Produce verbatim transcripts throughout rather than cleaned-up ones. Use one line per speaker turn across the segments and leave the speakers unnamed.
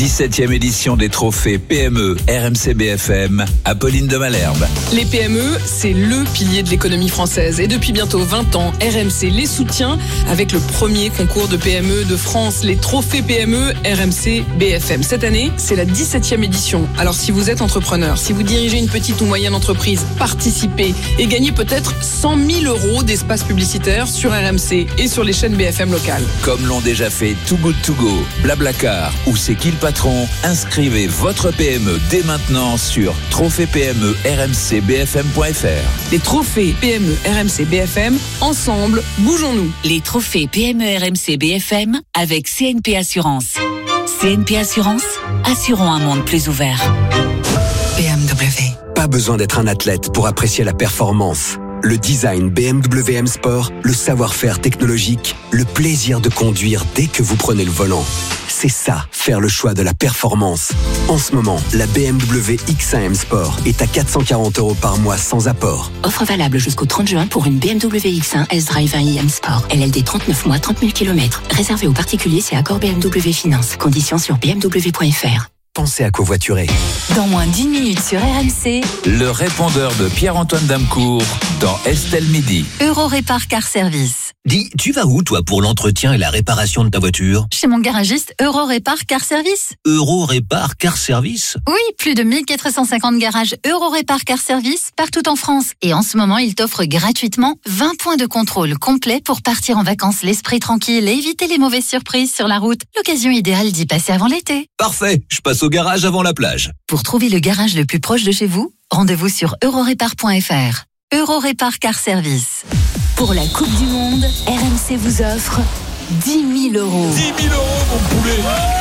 dix-septième édition des trophées P M E R M C B F M, Apolline de Malherbe.
Les P M E, c'est le pilier de l'économie française. Et depuis bientôt vingt ans, R M C les soutient avec le premier concours de P M E de France, les trophées P M E R M C B F M. Cette année, c'est la dix-septième édition. Alors si vous êtes entrepreneur, si vous dirigez une petite ou moyenne entreprise, participez et gagnez peut-être cent mille euros d'espace publicitaire sur R M C et sur les chaînes B F M locales.
Comme l'ont déjà fait Too Good To Go, Blablacar ou C'est qui le patron, inscrivez votre P M E dès maintenant sur trophée P M E R M C B F M point F R.
Les trophées P M E R M C B F M, ensemble, bougeons-nous.
Les trophées P M E R M C B F M avec C N P Assurance. C N P Assurance, assurons un monde plus ouvert.
B M W.
Pas besoin d'être un athlète pour apprécier la performance. Le design B M W M Sport, le savoir-faire technologique, le plaisir de conduire dès que vous prenez le volant. C'est ça, faire le choix de la performance. En ce moment, la B M W X un M Sport est à quatre cent quarante euros par mois sans apport.
Offre valable jusqu'au trente juin pour une B M W X un S-Drive un i M Sport. L L D trente-neuf mois, trente mille kilomètres. Réservé aux particuliers, c'est accord B M W Finance. Conditions sur b m w point f r.
Pensez à covoiturer.
Dans moins d'une minute sur R M C,
Le répondeur de Pierre-Antoine Damecourt dans Estelle Midi.
Eurorépar Car Service.
Dis, tu vas où, toi, pour l'entretien et la réparation de ta voiture ?
Chez mon garagiste Eurorépar Car Service.
Eurorépar Car Service ?
Oui, plus de mille quatre cent cinquante garages Eurorépar Car Service partout en France. Et en ce moment, il t'offre gratuitement vingt points de contrôle complets pour partir en vacances l'esprit tranquille et éviter les mauvaises surprises sur la route. L'occasion idéale d'y passer avant l'été.
Parfait, je passe au garage avant la plage.
Pour trouver le garage le plus proche de chez vous, rendez-vous sur eurorépar point F R. Eurorépar Car Service. Pour la Coupe du Monde, R M C vous offre dix mille euros.
dix mille euros, mon poulet.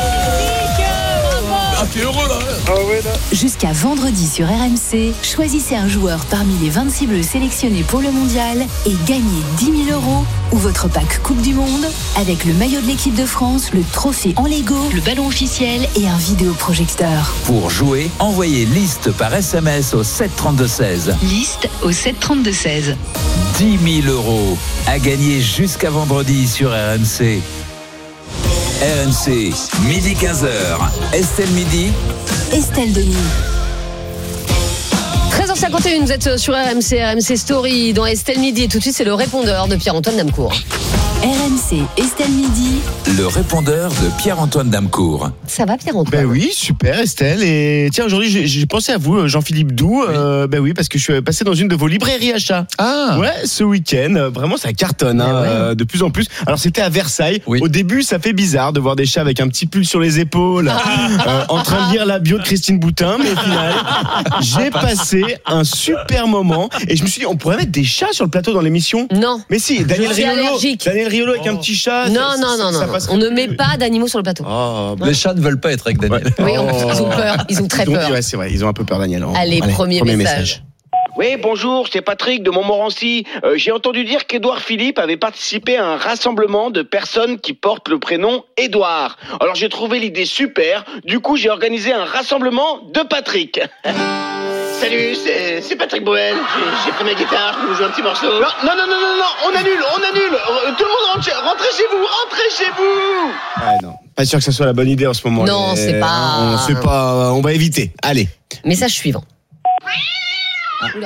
Ah, t'es heureux là. Ah ouais, là.
Jusqu'à vendredi sur R M C, choisissez un joueur parmi les vingt-six bleus sélectionnés pour le mondial et gagnez dix mille euros ou votre pack Coupe du Monde avec le maillot de l'équipe de France, le trophée en Lego, le ballon officiel et un vidéoprojecteur.
Pour jouer, envoyez liste par S M S au sept trente-deux seize.
Liste au sept trente-deux seize.
dix mille euros à gagner jusqu'à vendredi sur R M C. R M C, midi quinze heures. Estelle Midi.
Estelle Denis.
treize heures cinquante et un, vous êtes sur R M C, R M C Story dans Estelle Midi. Et tout de suite, c'est le répondeur de Pierre-Antoine Damecourt.
R M C, Estelle Midi.
Le répondeur de Pierre-Antoine Damecourt.
Ça va, Pierre-Antoine ?
Ben oui, super Estelle. Et tiens, aujourd'hui, j'ai, j'ai pensé à vous, Jean-Philippe Doux. Oui. Euh, ben oui, parce que je suis passé dans une de vos librairies achats. Ah. Ouais, ce week-end. Vraiment, ça cartonne, hein, ouais. euh, de plus en plus. Alors, c'était à Versailles. Oui. Au début, ça fait bizarre de voir des chats avec un petit pull sur les épaules, euh, en train de lire la bio de Christine Boutin. Mais au final, j'ai passé un super moment. Et je me suis dit, on pourrait mettre des chats sur le plateau dans l'émission ?
Non.
Mais si, Daniel Riolo. Daniel Riolo avec oh. un petit chat.
Non,
ça,
non, non, non. non. On ne met pas d'animaux sur le plateau.
Oh,
les chats ne veulent pas être avec Daniel.
Ouais. Oui, oh. Ils ont peur. Ils ont très
ils ont,
peur.
Ouais, c'est vrai, ils ont un peu peur, Daniel. Oh.
Allez, Allez, premier, premier message. message.
Oui, bonjour, c'est Patrick de Montmorency. Euh, j'ai entendu dire qu'Édouard Philippe avait participé à un rassemblement de personnes qui portent le prénom Édouard. Alors j'ai trouvé l'idée super, du coup j'ai organisé un rassemblement de Patrick. Salut, c'est, c'est Patrick Boel, j'ai, j'ai pris ma guitare, je vous joue un petit morceau. Non, non, non, non, non, non, on annule, on annule. Tout le monde rentre chez, rentrez chez vous, rentrez chez vous.
Ah non, pas sûr que ce soit la bonne idée en ce moment.
Non, c'est pas...
On, c'est pas... On va éviter, allez.
Message suivant. Ah. Oula.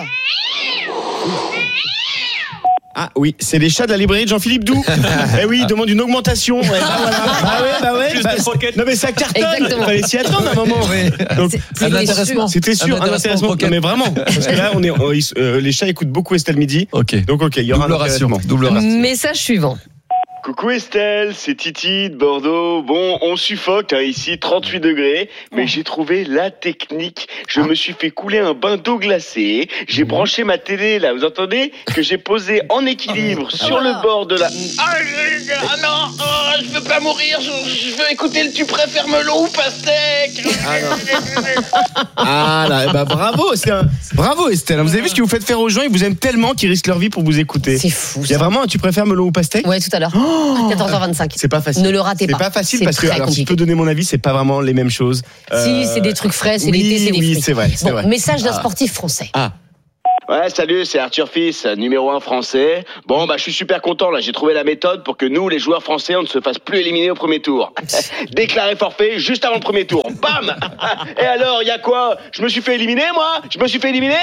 Ah oui, c'est les chats de la librairie de Jean-Philippe Doux. Eh oui, il demande une augmentation. Ouais, bah, voilà. bah ouais, bah ouais. Bah, non mais ça cartonne. Il fallait s'y attendre à un moment. Ouais. Donc,
c'est, un intéressement.
C'était sûr, un intéressement. Non mais vraiment, parce que là, on est, on, euh, les chats écoutent beaucoup Estelle Midi.
Ok.
Donc ok, il y aura
double
un intéressement.
Double ration.
Message suivant.
Coucou Estelle, c'est Titi de Bordeaux. Bon, on suffoque hein, ici, trente-huit degrés, mais j'ai trouvé la technique. Je me suis fait couler un bain d'eau glacée, j'ai branché ma télé, là, vous entendez, que j'ai posée en équilibre sur le bord de la... Ah, ah non, oh, je veux pas mourir, je, je veux écouter le Tu préfères melon ou pastèque.
Ah, ah là, bah bravo, c'est un... bravo Estelle. Vous avez vu ce que vous faites faire aux gens, ils vous aiment tellement qu'ils risquent leur vie pour vous écouter.
C'est fou.
Il y a vraiment un Tu préfères melon ou pastèque ?
Ouais, tout à l'heure. Oh, quatorze heures vingt-cinq.
C'est pas facile.
Ne le ratez
c'est
pas.
C'est pas facile
c'est
parce que, alors, si je peux donner mon avis, c'est pas vraiment les mêmes choses.
Si, euh... c'est des trucs frais, c'est
oui,
l'été, c'est des
oui,
fruits.
c'est vrai. C'est
bon,
vrai.
Message d'un
ah.
sportif français.
Ah.
Ouais, salut, c'est Arthur Fils, numéro un français. Bon, bah, je suis super content, là. J'ai trouvé la méthode pour que nous, les joueurs français, on ne se fasse plus éliminer au premier tour. Déclaré forfait juste avant le premier tour. Bam! Et alors, y a quoi? Je me suis fait éliminer, moi? Je me suis fait éliminer?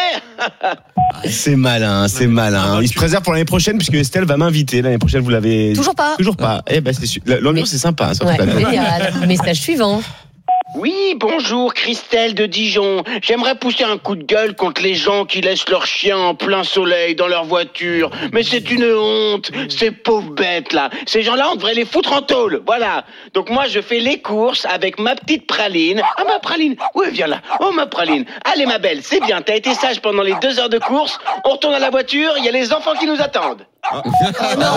C'est malin, c'est malin. Il se préserve pour l'année prochaine, puisque Estelle va m'inviter. L'année prochaine, vous l'avez...
Toujours pas.
Toujours pas. Eh ben, c'est su... L'ambiance, c'est sympa. Hein,
ouais, mais il y a le message suivant.
Oui, bonjour, Christelle de Dijon. J'aimerais pousser un coup de gueule contre les gens qui laissent leurs chiens en plein soleil dans leur voiture. Mais c'est une honte, ces pauvres bêtes là. Ces gens-là, on devrait les foutre en tôle, voilà. Donc moi, je fais les courses avec ma petite praline. Ah, ma praline, oui, viens là. Oh, ma praline. Allez, ma belle, c'est bien, t'as été sage pendant les deux heures de course. On retourne à la voiture, il y a les enfants qui nous attendent.
Oh, non,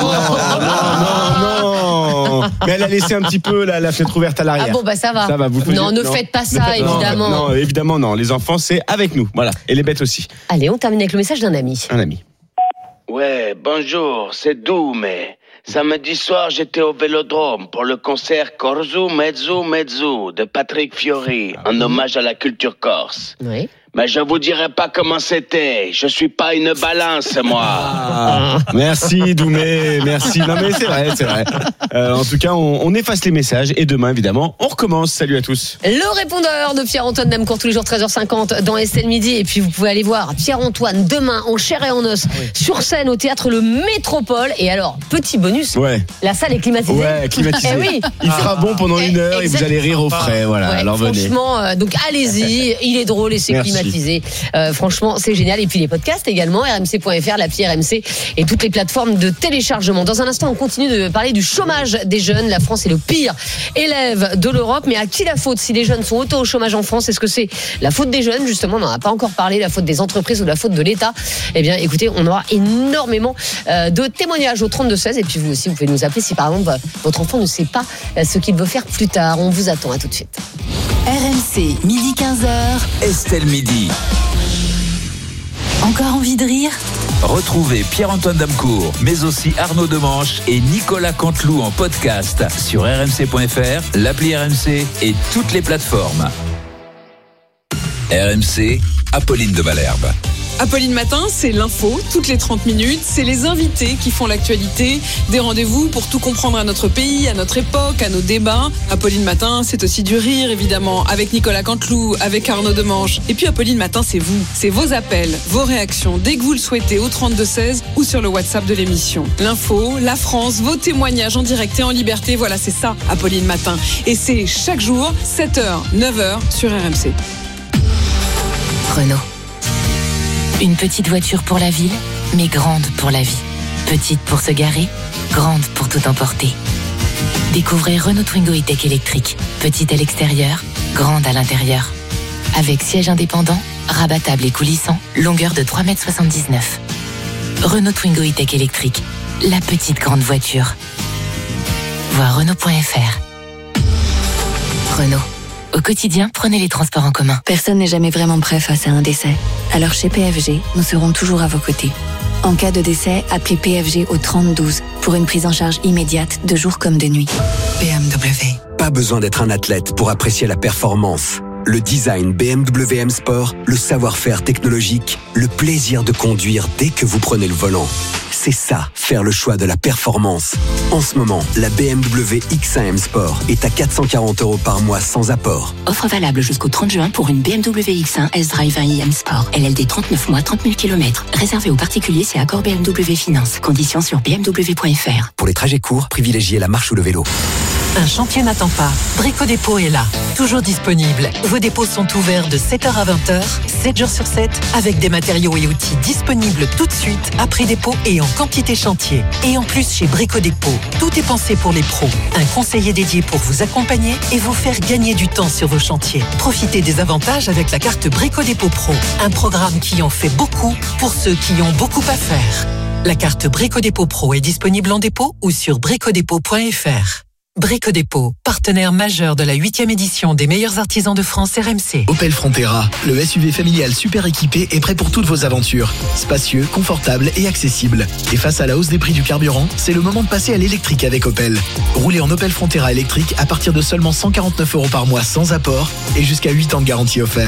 non, non, non. Mais elle a laissé un petit peu la, la fenêtre ouverte à l'arrière.
Ah bon, bah ça va.
Ça va, vous pouvez...
Non, ne non. faites pas ça, non, évidemment.
Non, non, évidemment, non. Les enfants, c'est avec nous. Voilà. Et les bêtes aussi.
Allez, on termine avec le message d'un ami.
Un ami.
Ouais, bonjour, c'est Doux, mais samedi soir, j'étais au Vélodrome pour le concert Corso Mezzo Mezzo de Patrick Fiori, en hommage à la culture corse.
Oui.
Mais je vous dirai pas comment c'était. Je suis pas une balance, moi.
Ah, merci, Doumé. Merci. Non, mais c'est vrai, c'est vrai. Euh, en tout cas, on, on efface les messages et demain, évidemment, on recommence. Salut à tous.
Le répondeur de Pierre-Antoine Damcourt tous les jours treize heures cinquante dans Estelle Midi. Et puis, vous pouvez aller voir Pierre-Antoine demain en chair et en os oui. sur scène au théâtre Le Métropole. Et alors, petit bonus.
Ouais.
La salle est climatisée.
Ouais, climatisée.
Eh oui.
Il fera bon pendant une heure et, et vous allez rire au frais. Voilà.
Ouais,
alors venez.
Franchement, euh, donc allez-y. Il est drôle et c'est
Merci.
climatisé. Euh, franchement, c'est génial. Et puis les podcasts également, R M C point F R, l'appli R M C et toutes les plateformes de téléchargement. Dans un instant, on continue de parler du chômage des jeunes. La France est le pire élève de l'Europe. Mais à qui la faute si les jeunes sont auto au chômage en France? Est-ce que c'est la faute des jeunes? Justement, on n'en a pas encore parlé. La faute des entreprises ou la faute de l'État? Eh bien, écoutez, on aura énormément euh, de témoignages au trente-deux seize. Et puis vous aussi, vous pouvez nous appeler si par exemple votre enfant ne sait pas ce qu'il veut faire plus tard. On vous attend. À tout de suite.
R M C, midi quinze heures.
Estelle Midi.
Encore envie de rire?
Retrouvez Pierre-Antoine Damcourt, mais aussi Arnaud Demanche et Nicolas Canteloup en podcast sur R M C point F R, l'appli R M C et toutes les plateformes. R M C, Apolline de Malherbe.
Apolline Matin, c'est l'info, toutes les trente minutes. C'est les invités qui font l'actualité. Des rendez-vous pour tout comprendre à notre pays, à notre époque, à nos débats. Apolline Matin, c'est aussi du rire, évidemment, avec Nicolas Canteloup, avec Arnaud Demanche. Et puis Apolline Matin, c'est vous. C'est vos appels, vos réactions, dès que vous le souhaitez, au trente-deux seize ou sur le WhatsApp de l'émission. L'info, la France, vos témoignages en direct et en liberté. Voilà, c'est ça, Apolline Matin. Et c'est chaque jour, sept heures, neuf heures, sur R M C.
Renault. Une petite voiture pour la ville, mais grande pour la vie. Petite pour se garer, grande pour tout emporter. Découvrez Renault Twingo E-Tech électrique. Petite à l'extérieur, grande à l'intérieur. Avec siège indépendant, rabattable et coulissant, longueur de trois mètres soixante-dix-neuf. Renault Twingo E-Tech électrique, la petite grande voiture. Voir Renault point F R. Renault. Au quotidien, prenez les transports en commun.
Personne n'est jamais vraiment prêt face à un décès. Alors chez P F G, nous serons toujours à vos côtés. En cas de décès, appelez P F G au trente douze pour une prise en charge immédiate de jour comme de nuit.
B M W.
Pas besoin d'être un athlète pour apprécier la performance. Le design B M W M Sport, le savoir-faire technologique, le plaisir de conduire dès que vous prenez le volant. C'est ça, faire le choix de la performance. En ce moment, la B M W X un M Sport est à quatre cent quarante euros par mois sans apport.
Offre valable jusqu'au trente juin pour une B M W X un S-Drive un i M Sport. L L D trente-neuf mois, trente mille kilomètres. Réservé aux particuliers, c'est accord B M W Finance. Conditions sur B M W point F R.
Pour les trajets courts, privilégiez la marche ou le vélo.
Un chantier n'attend pas. Brico Dépôt est là. Toujours disponible. Vos dépôts sont ouverts de sept heures à vingt heures, sept jours sur sept, avec des matériaux et outils disponibles tout de suite, après dépôt et en quantité chantier. Et en plus, chez Brico Dépôt, tout est pensé pour les pros. Un conseiller dédié pour vous accompagner et vous faire gagner du temps sur vos chantiers. Profitez des avantages avec la carte Brico Dépôt Pro. Un programme qui en fait beaucoup pour ceux qui ont beaucoup à faire. La carte Brico Dépôt Pro est disponible en dépôt ou sur brico dépôt point F R. Brico Dépôt, partenaire majeur de la huitième édition des meilleurs artisans de France R M C.
Opel Frontera, le S U V familial super équipé est prêt pour toutes vos aventures. Spacieux, confortable et accessible. Et face à la hausse des prix du carburant, c'est le moment de passer à l'électrique avec Opel. Roulez en Opel Frontera électrique à partir de seulement cent quarante-neuf euros par mois sans apport et jusqu'à huit ans de garantie offert.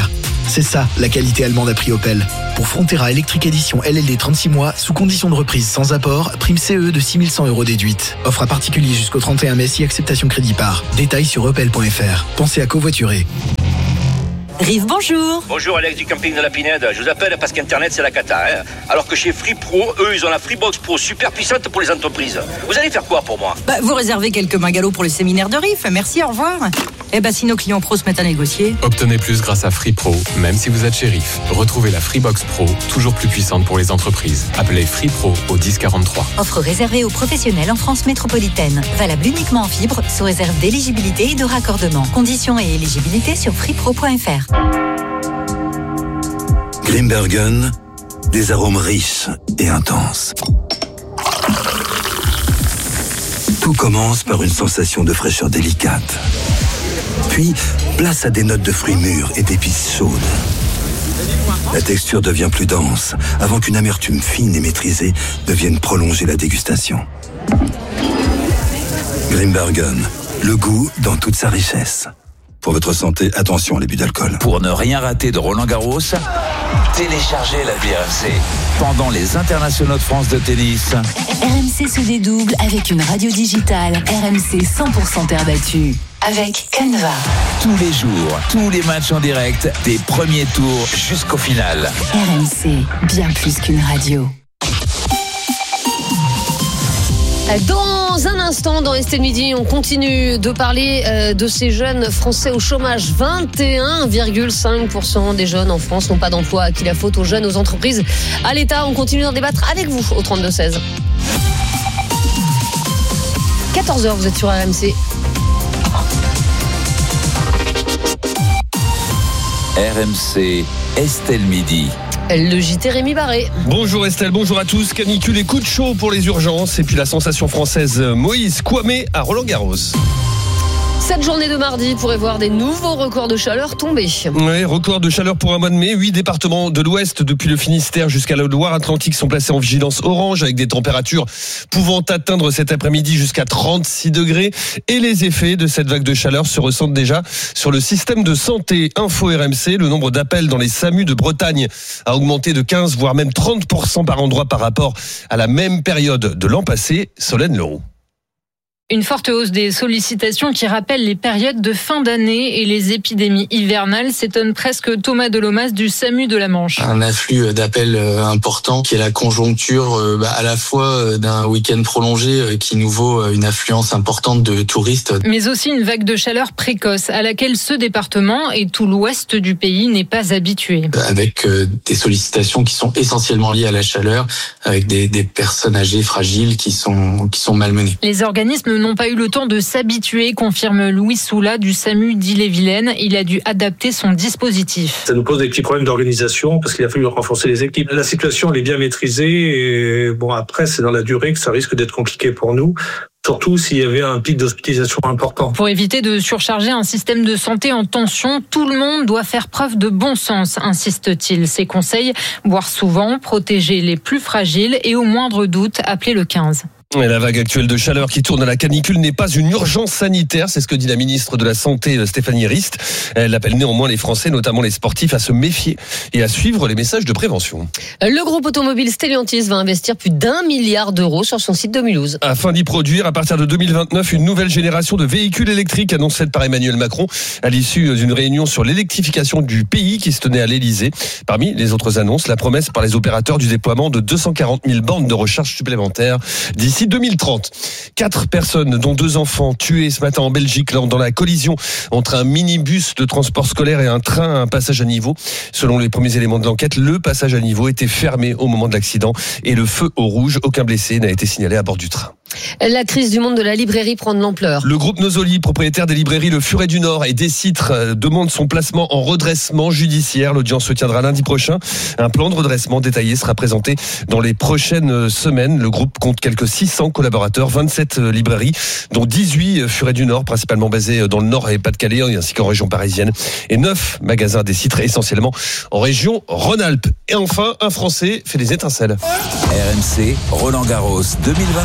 C'est ça, la qualité allemande à prix Opel. Pour Frontera Electric Edition L L D trente-six mois, sous condition de reprise sans apport, prime C E de six mille cent euros déduite. Offre à particulier jusqu'au trente et un mai si acceptation crédit par. Détails sur opel point f r. Pensez à covoiturer.
Rive, bonjour.
Bonjour Alex du camping de la Pinède. Je vous appelle parce qu'Internet c'est la cata. Hein. Alors que chez Free Pro, eux ils ont la Freebox Pro super puissante pour les entreprises. Vous allez faire quoi pour moi?
Bah, vous réservez quelques bungalows pour le séminaire de Rive. Merci, au revoir. Eh bah si nos clients pros se mettent à négocier.
Obtenez plus grâce à Free Pro, même si vous êtes chez Rive. Retrouvez la Freebox Pro, toujours plus puissante pour les entreprises. Appelez Free Pro au dix quarante-trois.
Offre réservée aux professionnels en France métropolitaine. Valable uniquement en fibre, sous réserve d'éligibilité et de raccordement. Conditions et éligibilité sur freepro point f r.
Grimbergen, des arômes riches et intenses. Tout commence par une sensation de fraîcheur délicate. Puis, place à des notes de fruits mûrs et d'épices chaudes. La texture devient plus dense, avant qu'une amertume fine et maîtrisée ne vienne prolonger la dégustation. Grimbergen, le goût dans toute sa richesse. Pour votre santé, attention à l'abus d'alcool.
Pour ne rien rater de Roland Garros, téléchargez l'appli R M C. Pendant les internationaux de France de tennis,
R M C se dédouble avec une radio digitale. R M C cent pour cent terre battue. Avec Canva.
Tous les jours, tous les matchs en direct, des premiers tours jusqu'au final.
R M C, bien plus qu'une radio.
Dans un instant, dans Estelle Midi, on continue de parler euh, de ces jeunes Français au chômage. vingt et un virgule cinq pour cent des jeunes en France n'ont pas d'emploi. À qui la faute? Aux jeunes, aux entreprises, à l'État? On continue d'en débattre avec vous au trente-deux seize. quatorze heures, vous êtes sur R M C.
R M C, Estelle Midi.
Le J T Rémi Barré.
Bonjour Estelle, bonjour à tous. Canicule et coup de chaud pour les urgences. Et puis la sensation française Moïse Kouamé à Roland-Garros.
Cette journée de mardi pourrait voir des nouveaux records de chaleur tomber.
Oui, record de chaleur pour un mois de mai. Huit départements de l'Ouest, depuis le Finistère jusqu'à la Loire-Atlantique, sont placés en vigilance orange avec des températures pouvant atteindre cet après-midi jusqu'à trente-six degrés. Et les effets de cette vague de chaleur se ressentent déjà sur le système de santé. Info R M C, le nombre d'appels dans les SAMU de Bretagne a augmenté de quinze voire même trente pour cent par endroit par rapport à la même période de l'an passé. Solène Leroux.
Une forte hausse des sollicitations qui rappelle les périodes de fin d'année et les épidémies hivernales, s'étonne presque Thomas Delomas du SAMU de la Manche.
Un afflux d'appels important qui est la conjoncture bah, à la fois d'un week-end prolongé qui nous vaut une affluence importante de touristes.
Mais aussi une vague de chaleur précoce à laquelle ce département et tout l'ouest du pays n'est pas habitué.
Avec des sollicitations qui sont essentiellement liées à la chaleur, avec des, des personnes âgées, fragiles qui sont, qui sont malmenées.
Les organismes n'ont pas eu le temps de s'habituer, confirme Louis Soula du SAMU d'Ille-et-Vilaine. Il a dû adapter son dispositif.
Ça nous pose des petits problèmes d'organisation parce qu'il a fallu renforcer les équipes. La situation elle est bien maîtrisée et bon après c'est dans la durée que ça risque d'être compliqué pour nous. Surtout s'il y avait un pic d'hospitalisation important.
Pour éviter de surcharger un système de santé en tension, tout le monde doit faire preuve de bon sens, insiste-t-il. Ses conseils, boire souvent, protéger les plus fragiles et au moindre doute, appeler le quinze.
Et la vague actuelle de chaleur qui tourne à la canicule n'est pas une urgence sanitaire, c'est ce que dit la ministre de la Santé Stéphanie Rist. Elle appelle néanmoins les Français, notamment les sportifs, à se méfier et à suivre les messages de prévention.
Le groupe automobile Stellantis va investir plus d'un milliard d'euros sur son site de Mulhouse.
Afin d'y produire, à partir de deux mille vingt-neuf, une nouvelle génération de véhicules électriques annoncée par Emmanuel Macron à l'issue d'une réunion sur l'électrification du pays qui se tenait à l'Elysée. Parmi les autres annonces, la promesse par les opérateurs du déploiement de deux cent quarante mille bornes de recharge supplémentaires d'ici deux mille trente. Quatre personnes, dont deux enfants, tués ce matin en Belgique lors dans la collision entre un minibus de transport scolaire et un train à un passage à niveau. Selon les premiers éléments de l'enquête, le passage à niveau était fermé au moment de l'accident et le feu au rouge. Aucun blessé n'a été signalé à bord du train.
La crise du monde de la librairie prend de l'ampleur.
Le groupe Nosoli, propriétaire des librairies Le Furet du Nord et des Citres, demande son placement en redressement judiciaire. L'audience se tiendra lundi prochain. Un plan de redressement détaillé sera présenté dans les prochaines semaines. Le groupe compte quelques six cents collaborateurs, vingt-sept librairies, dont dix-huit Furet du Nord, principalement basées dans le Nord et Pas-de-Calais, ainsi qu'en région parisienne, et neuf magasins des Citres, essentiellement en région Rhône-Alpes. Et enfin, un Français fait des étincelles.
R M C, Roland Garros deux mille vingt-six.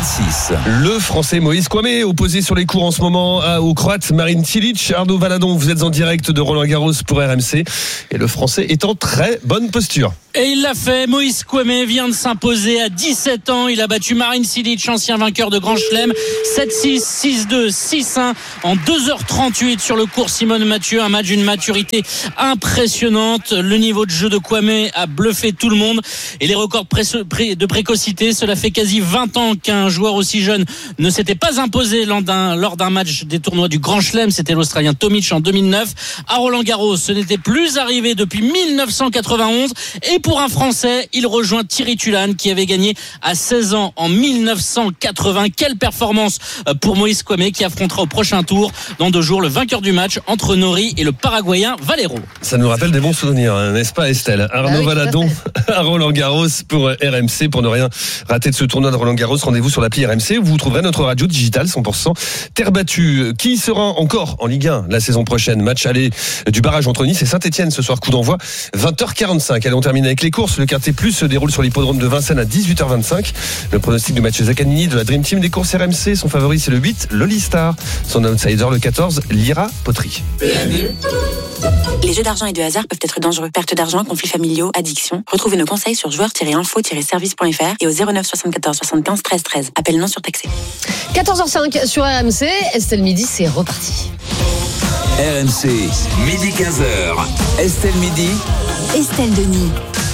Le Français Moïse Kouamé, opposé sur les cours en ce moment au Croate Marin Cilic. Arnaud Valadon, vous êtes en direct de Roland-Garros pour R M C. Et le Français est en très bonne posture.
Et il l'a fait, Moïse Kouamé vient de s'imposer à dix-sept ans. Il a battu Marin Cilic, ancien vainqueur de Grand Chelem, sept six, six deux, six un en deux heures trente-huit sur le cours Simone Mathieu. Un match d'une maturité impressionnante. Le niveau de jeu de Kouamé a bluffé tout le monde. Et les records de précocité, cela fait quasi vingt ans qu'un joueur aussi jeune ne s'était pas imposé lors d'un, lors d'un match des tournois du Grand Chelem. C'était l'Australien Tomic en deux mille neuf. À Roland-Garros, ce n'était plus arrivé depuis mille neuf cent quatre-vingt-onze. Et pour un Français, il rejoint Thierry Tulane qui avait gagné à seize ans en mille neuf cent quatre-vingts. Quelle performance pour Moïse Kouamé qui affrontera au prochain tour dans deux jours le vainqueur du match entre Nori et le Paraguayen Valero.
Ça nous rappelle des bons souvenirs, hein, n'est-ce pas Estelle? Arnaud ah oui, Valadon à Roland-Garros pour R M C. Pour ne rien rater de ce tournoi de Roland-Garros, rendez-vous sur l'appli R M C où vous trouverez notre radio digitale cent pour cent terre battue. Qui sera encore en Ligue un la saison prochaine? Match aller du barrage entre Nice et Saint-Etienne ce soir, coup d'envoi vingt heures quarante-cinq. Allez, on termine avec les courses. Le quartier plus se déroule sur l'hippodrome de Vincennes à dix-huit heures vingt-cinq. Le pronostic de Mathieu Zaccanini de la Dream Team des courses R M C. Son favori c'est le huit, Loli Star. Son outsider le quatorze, Lyra Potry.
Les jeux d'argent et de hasard peuvent être dangereux. Perte d'argent, conflits familiaux, addiction. Retrouvez nos conseils sur joueurs tiret info tiret service point f r et au zéro neuf soixante-quatorze soixante-quinze treize treize. Appel non surtaxé.
quatorze heures cinq sur R M C. Estelle Midi, c'est reparti.
R M C, midi quinze heures. Estelle Midi.
Estelle Denis.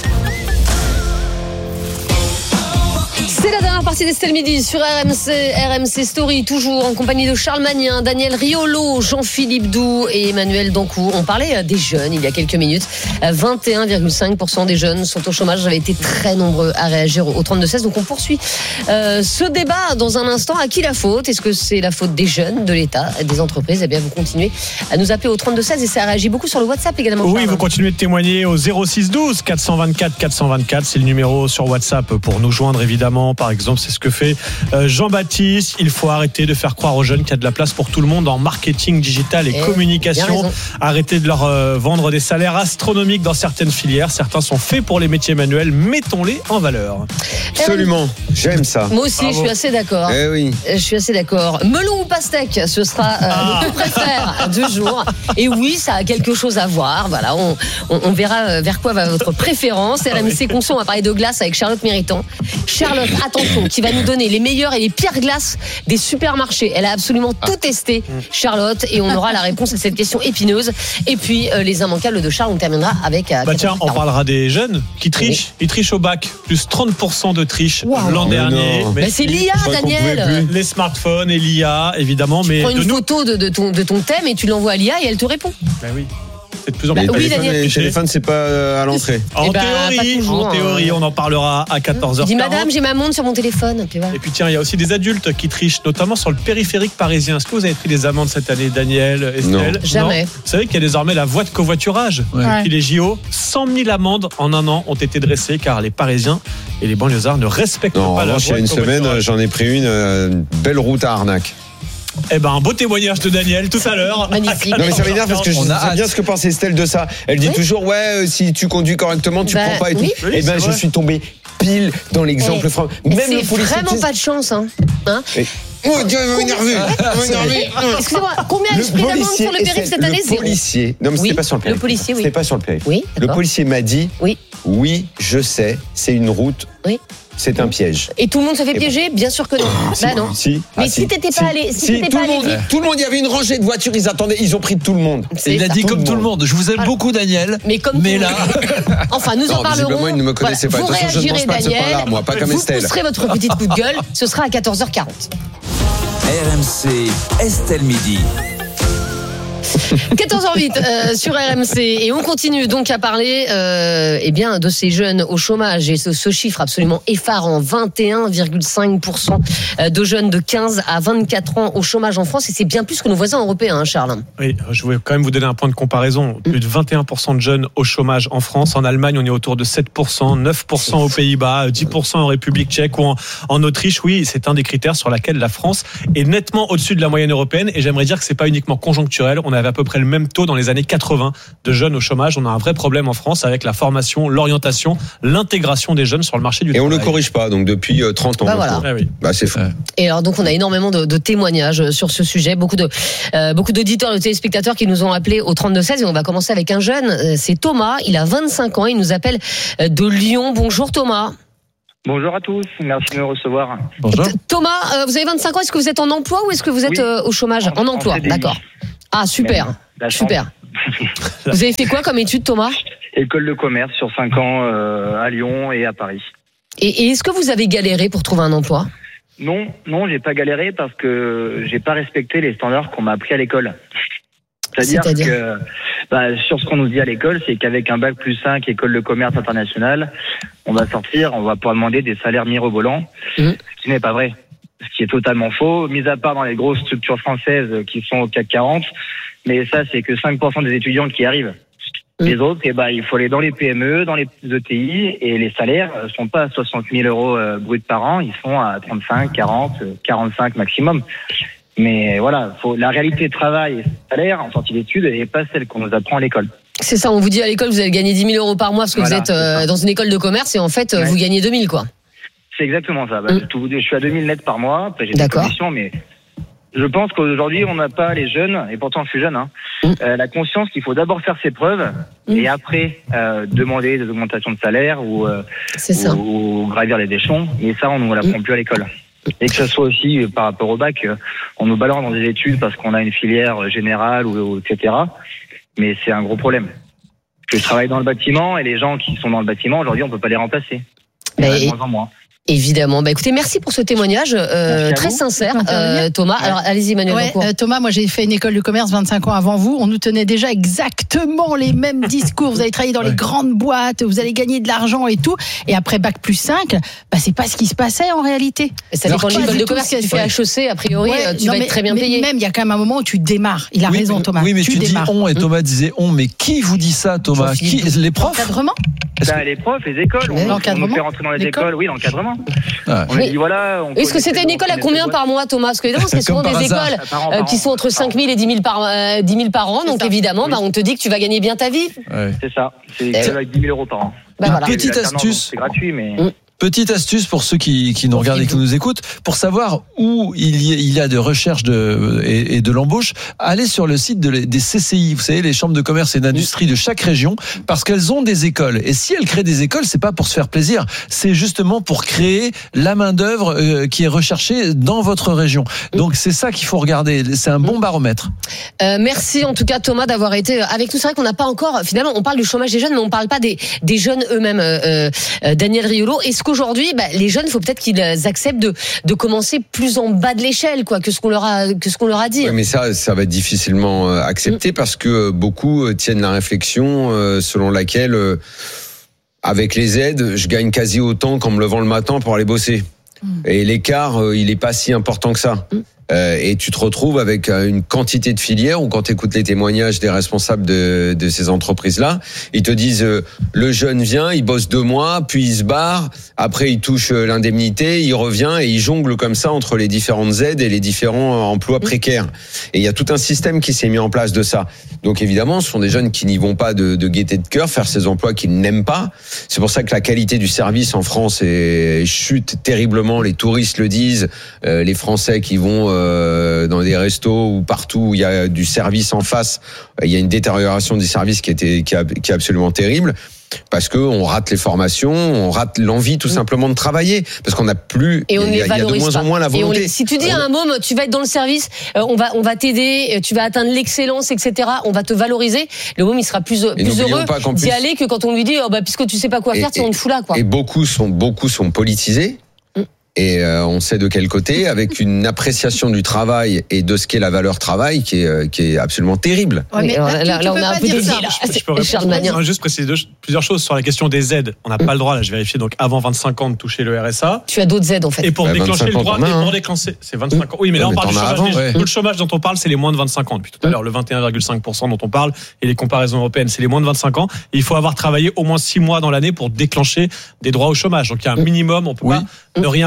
C'est la dernière partie d'Estelle Midi sur R M C, R M C Story, toujours en compagnie de Charles Magnin, Daniel Riolo, Jean-Philippe Doux et Emmanuel Dancourt. On parlait des jeunes il y a quelques minutes. vingt et un virgule cinq pour cent des jeunes sont au chômage. J'avais été très nombreux à réagir au trente-deux seize. Donc on poursuit euh, ce débat dans un instant. À qui la faute? Est-ce que c'est la faute des jeunes, de l'État, des entreprises? Eh bien, vous continuez à nous appeler au trente-deux seize et ça réagit beaucoup sur le WhatsApp également.
Oui,
Charles.
vous continuez de témoigner au zéro six douze quatre cent vingt-quatre quatre cent vingt-quatre. C'est le numéro sur WhatsApp pour nous joindre évidemment. Par exemple, c'est ce que fait Jean-Baptiste. Il faut arrêter de faire croire aux jeunes qu'il y a de la place pour tout le monde en marketing digital et, et communication. Arrêtez de leur euh, vendre des salaires astronomiques dans certaines filières. Certains sont faits pour les métiers manuels. Mettons-les en valeur.
Absolument. J'aime ça.
Moi aussi,
Bravo.
je suis assez d'accord.
Eh oui.
Je suis assez d'accord. Melon ou pastèque, ce sera euh, ah. le préfère du jour. Et oui, ça a quelque chose à voir. Voilà, on, on, on verra vers quoi va votre préférence. R M C Conso, on va parler de glace avec Charlotte Méritant. Charlotte, attention, qui va nous donner les meilleures et les pires glaces des supermarchés. Elle a absolument tout testé, Charlotte, et on aura la réponse à cette question épineuse. Et puis euh, les immanquables de Charles, on terminera avec. Euh,
bah tiens, on parlera des jeunes qui trichent. Oui. Ils trichent au bac, plus trente pour cent de triche wow. l'an mais dernier.
Mais, mais c'est l'I A, Daniel.
Les smartphones et l'I A, évidemment.
Tu
mais
prends une
de
photo de, de, ton, de ton thème et tu l'envoies à l'I A et elle te répond.
Bah oui. C'est de plus en
plus.
Bah,
oui,
téléphone, les téléphones, c'est pas à l'entrée.
En
eh bah,
théorie,
toujours,
en théorie,
hein.
on en parlera à quatorze heures quarante.
Dis madame, j'ai ma montre sur mon téléphone. Puis voilà.
Et puis tiens, il y a aussi des adultes qui trichent, notamment sur le périphérique parisien. Est-ce que vous avez pris des amendes cette année, Daniel, Estelle?
Non. Jamais.
Non. Vous savez qu'il y a désormais la voie de covoiturage. Ouais. Depuis les J O, cent mille amendes en un an ont été dressées car les Parisiens et les banlieusards ne respectent
non,
pas la voie de covoiturage.
Il y a une semaine, j'en ai pris une, une belle route à arnaque.
Eh ben, un beau témoignage de Daniel tout à l'heure.
Magnifique.
Non mais ça m'énerve parce que je sais bien ce que pense Estelle de ça. Elle dit oui. toujours ouais euh, si tu conduis correctement tu bah, prends pas et oui. tout. Oui, eh ben je vrai. suis tombé pile dans l'exemple
eh,
français.
Même c'est le policier vraiment pas de chance hein. hein
et, oh Dieu, il m'a énervé.
Excusez-moi, combien a pris d'amende sur le périph' cette année?
Le policier. Non mais
oui.
c'était pas sur le périph'.
Le policier oui.
C'était pas sur le périph'.
Oui.
Le policier m'a dit
oui.
Oui, je sais, c'est une route.
Oui.
C'est un piège.
Et tout le monde se fait piéger? Bien sûr que non.
Si,
bah non.
Si.
Mais
ah,
si, si t'étais
si,
pas allé, si,
si
t'étais
tout
pas
le
allé
monde,
vite.
tout le monde, il y avait une rangée de voitures, ils attendaient, ils ont pris tout le monde.
Il a dit comme tout le monde. Je vous aime
voilà.
beaucoup, Daniel.
Mais comme
mais là.
Enfin, nous en
non,
parlerons.
Visiblement, ils ne me connaissaient
voilà.
pas.
Vous
Attention,
réagirez,
je ne mange pas
Daniel.
de ce pain-là, moi, pas comme
vous
Estelle.
Vous pousserez votre petite coup de gueule. Ce sera à quatorze heures quarante.
R M C, Estelle Midi.
quatorze heures huit euh, sur R M C et on continue donc à parler euh, eh bien, de ces jeunes au chômage et ce, ce chiffre absolument effarant, vingt et un virgule cinq pour cent de jeunes de quinze à vingt-quatre ans au chômage en France et c'est bien plus que nos voisins européens, hein, Charles.
Oui, je voulais quand même vous donner un point de comparaison. Plus de vingt et un pour cent de jeunes au chômage en France. En Allemagne, on est autour de sept pour cent, neuf pour cent aux Pays-Bas, dix pour cent en République tchèque ou en, en Autriche. Oui, c'est un des critères sur lesquels la France est nettement au-dessus de la moyenne européenne et j'aimerais dire que c'est pas uniquement conjoncturel. On avait à peu peu près le même taux dans les années quatre-vingts de jeunes au chômage. On a un vrai problème en France avec la formation, l'orientation, l'intégration des jeunes sur le marché du
travail. Et on
travail.
le corrige pas, donc depuis trente ans.
Bah voilà.
Ah oui.
Bah, c'est fou.
Et alors donc on a énormément de, de témoignages sur ce sujet, beaucoup de euh, beaucoup d'auditeurs, de téléspectateurs qui nous ont appelés au trente-deux seize et on va commencer avec un jeune, c'est Thomas, il a vingt-cinq ans, il nous appelle de Lyon. Bonjour Thomas.
Bonjour à tous, merci de me recevoir.
Bonjour.
Thomas, euh, vous avez vingt-cinq ans, est-ce que vous êtes en emploi ou est-ce que vous êtes
oui.
euh, au chômage? En, en emploi,
en
d'accord. Ah super, super. Vous avez fait quoi comme étude Thomas?
École de commerce sur cinq ans euh, à Lyon et à Paris.
Et, et est-ce que vous avez galéré pour trouver un emploi?
Non, non, j'ai pas galéré parce que j'ai pas respecté les standards qu'on m'a appris à l'école. C'est-à-dire, C'est-à-dire que bah, sur ce qu'on nous dit à l'école, c'est qu'avec un bac plus cinq, école de commerce internationale, on va sortir, on va pouvoir demander des salaires mirobolants, mmh. ce qui n'est pas vrai. Ce qui est totalement faux, mis à part dans les grosses structures françaises qui sont au C A C quarante, mais ça, c'est que cinq pour cent des étudiants qui arrivent. Mmh. Les autres, eh ben, il faut aller dans les P M E, dans les E T I, et les salaires sont pas à soixante mille euros bruts par an, ils sont à trente-cinq, quarante, quarante-cinq maximum. Mais voilà, faut, la réalité de travail et salaire en sortie d'études n'est pas celle qu'on nous apprend à l'école.
C'est ça, on vous dit à l'école vous allez gagner dix mille euros par mois parce que voilà, vous êtes euh, dans une école de commerce et en fait ouais. vous gagnez deux mille quoi.
C'est exactement ça. Bah, mmh. tout, je suis à deux mille net par mois, après j'ai des
D'accord.
commissions, mais je pense qu'aujourd'hui on n'a pas les jeunes, et pourtant je suis jeune, hein, mmh. euh, la conscience qu'il faut d'abord faire ses preuves mmh. et après euh, demander des augmentations de salaire ou, euh, ou, ou gravir les échelons. Et ça on ne l'apprend mmh. plus à l'école. Et que ce soit aussi par rapport au bac, on nous balance dans des études parce qu'on a une filière générale ou, ou et cetera. Mais c'est un gros problème. Je travaille dans le bâtiment et les gens qui sont dans le bâtiment aujourd'hui, on peut pas les remplacer.
Mais
de moins en moins.
Évidemment. Bah écoutez, merci pour ce témoignage euh, très sincère, euh, Thomas. Ouais. Alors allez-y, Emmanuel.
Ouais, euh, Thomas, moi j'ai fait une école de commerce vingt-cinq ans avant vous. On nous tenait déjà exactement les mêmes discours. Vous allez travailler dans ouais. les grandes boîtes, vous allez gagner de l'argent et tout. Et après bac plus cinq, bah c'est pas ce qui se passait en réalité.
Et ça dépend de l'école de commerce. Si tu fais H E C, a priori, ouais, tu non, vas mais, être très bien
mais
payé.
Même il y a quand même un moment où tu démarres. Il a
oui,
raison,
mais,
Thomas.
Oui, mais
tu,
tu
démarres.
dis on et Thomas disait on. Mais qui vous dit ça, Thomas? Qui, les profs?
L'encadrement.
Bah, les profs, les écoles. On, on nous fait rentrer dans les écoles. Oui, l'encadrement. On a dit voilà.
Est-ce que c'était une école à combien par mois, Thomas? Parce que évidemment, c'est souvent des écoles euh, qui sont entre cinq mille et dix mille par, euh, dix mille par an. Donc évidemment, oui. bah, on te dit que tu vas gagner bien ta vie.
Ouais.
C'est ça. C'est avec dix mille euros par an.
Bah, voilà. Petite astuce.
C'est gratuit, mais.
Mmh. Petite astuce pour ceux qui, qui nous regardent et qui nous écoutent, pour savoir où il y a, il y a de recherche de, et, et de l'embauche, allez sur le site de, des C C I, vous savez, les chambres de commerce et d'industrie de chaque région, parce qu'elles ont des écoles. Et si elles créent des écoles, c'est pas pour se faire plaisir, c'est justement pour créer la main-d'œuvre euh, qui est recherchée dans votre région. Donc c'est ça qu'il faut regarder, c'est un bon baromètre.
Euh, merci en tout cas Thomas d'avoir été avec nous. C'est vrai qu'on n'a pas encore, finalement, on parle du chômage des jeunes, mais on parle pas des, des jeunes eux-mêmes. Euh, euh, Daniel Riolo, est-ce qu'aujourd'hui, bah, les jeunes, il faut peut-être qu'ils acceptent de, de commencer plus en bas de l'échelle, quoi, que ce qu'on leur a, que ce qu'on leur a dit.
Oui, mais ça, ça va être difficilement accepté mmh. parce que beaucoup tiennent la réflexion selon laquelle, avec les aides, je gagne quasi autant qu'en me levant le matin pour aller bosser. Mmh. Et l'écart, il est pas si important que ça. Mmh. Euh, et tu te retrouves avec une quantité de filières où quand tu écoutes les témoignages des responsables de, de ces entreprises-là, ils te disent euh, le jeune vient, il bosse deux mois, puis il se barre, après il touche l'indemnité, il revient et il jongle comme ça entre les différentes aides et les différents emplois précaires. Et il y a tout un système qui s'est mis en place de ça. Donc évidemment, ce sont des jeunes qui n'y vont pas de, de gaieté de cœur, faire ces emplois qu'ils n'aiment pas. C'est pour ça que la qualité du service en France est, chute terriblement, les touristes le disent, euh, les Français qui vont... Euh, dans des restos ou partout où il y a du service en face, il y a une détérioration des services qui était qui, a, qui est absolument terrible parce que on rate les formations, on rate l'envie tout simplement de travailler parce qu'on n'a plus
et on
il y a, il y a de moins
pas.
en moins la volonté.
Les, si tu dis à un môme tu vas être dans le service, euh, on va on va t'aider, tu vas atteindre l'excellence, et cetera. On va te valoriser. Le môme il sera plus et plus heureux d'y aller que quand on lui dit oh, bah puisque tu sais pas quoi faire, tu on te fout là quoi.
Et beaucoup sont beaucoup sont politisés. Et euh, on sait de quel côté, avec une appréciation du travail et de ce qu'est la valeur travail qui est, qui est absolument terrible.
Ouais, mais là, là, là on a un peu des là.
Je, je peux répondre, juste préciser deux, plusieurs choses sur la question des aides. On n'a pas le droit, là je vérifie, donc avant vingt-cinq ans de toucher le R S A.
Tu as d'autres aides en fait.
Et pour
bah,
déclencher le droit,
ans,
et
hein.
pour déclencher, c'est vingt-cinq ans. Oui, mais là on parle du chômage. Avant, ouais. Le chômage dont on parle, c'est les moins de vingt-cinq ans. Depuis tout à l'heure, le vingt et un virgule cinq pour cent dont on parle et les comparaisons européennes, c'est les moins de vingt-cinq ans. Et il faut avoir travaillé au moins six mois dans l'année pour déclencher des droits au chômage. Donc il y a un minimum, on peut oui. pas ne rien faire.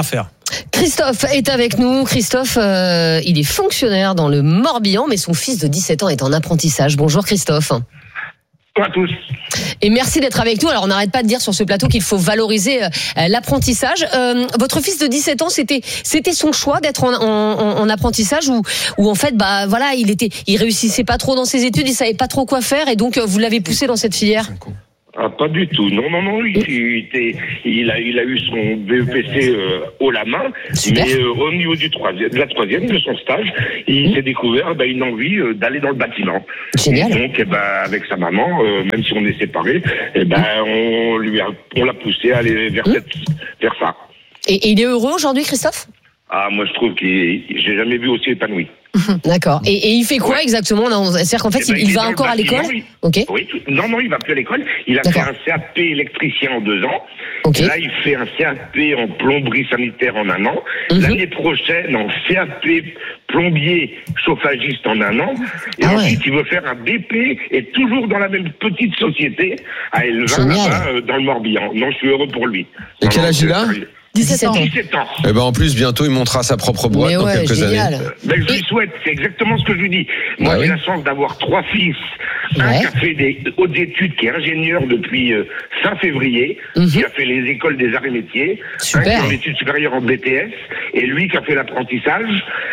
Christophe est avec nous. Christophe, euh, il est fonctionnaire dans le Morbihan, mais son fils de dix-sept ans est en apprentissage. Bonjour Christophe.
Bonjour à tous.
Et merci d'être avec nous. Alors on n'arrête pas de dire sur ce plateau qu'il faut valoriser euh, l'apprentissage. Euh, votre fils de dix-sept ans, c'était c'était son choix d'être en, en, en apprentissage ou ou en fait bah voilà il était il réussissait pas trop dans ses études, il savait pas trop quoi faire et donc euh, vous l'avez poussé dans cette filière.
Ah, pas du tout. Non, non, non. Il, il, était, il, a, il a eu son B E P C euh, haut la main,
Super.
mais euh, au niveau du troisième, de la troisième, de son stage, il mmh. s'est découvert bah, une envie euh, d'aller dans le bâtiment.
Génial.
Et donc, eh ben, avec sa maman, euh, même si on est séparés, eh ben, mmh. on lui a, on l'a poussé à aller vers, mmh. cette, vers ça.
Et, et il est heureux aujourd'hui, Christophe ?
Ah, moi, je trouve qu'il, j'ai jamais vu aussi épanoui.
D'accord. Et, et il fait quoi ouais. exactement dans... C'est-à-dire qu'en fait, eh ben, il, il va encore à l'école
oui.
Ok.
Oui. Non, non, il va plus à l'école. Il a D'accord. fait un C A P électricien en deux ans.
Okay.
Là, il fait un C A P en plomberie sanitaire en un an. Mm-hmm. L'année prochaine, en C A P plombier chauffagiste en un an. Et ah ensuite, ouais. il veut faire un B P et toujours dans la même petite société à Elvin, là-bas, euh, dans le Morbihan. Non, je suis heureux pour lui.
Et quel âge il a ?
dix-sept ans.
dix-sept ans.
Et ben en plus bientôt il montera sa propre boîte
Mais
dans
ouais,
quelques
génial.
années.
Euh, ben, je lui souhaite, c'est exactement ce que je lui dis. Moi
ouais.
j'ai la chance d'avoir trois fils. Un
ouais.
qui a fait des hautes études, qui est ingénieur depuis euh, fin février, mm-hmm. qui a fait les écoles des arts et métiers,
Super.
un qui est en études supérieures en B T S, et lui qui a fait l'apprentissage.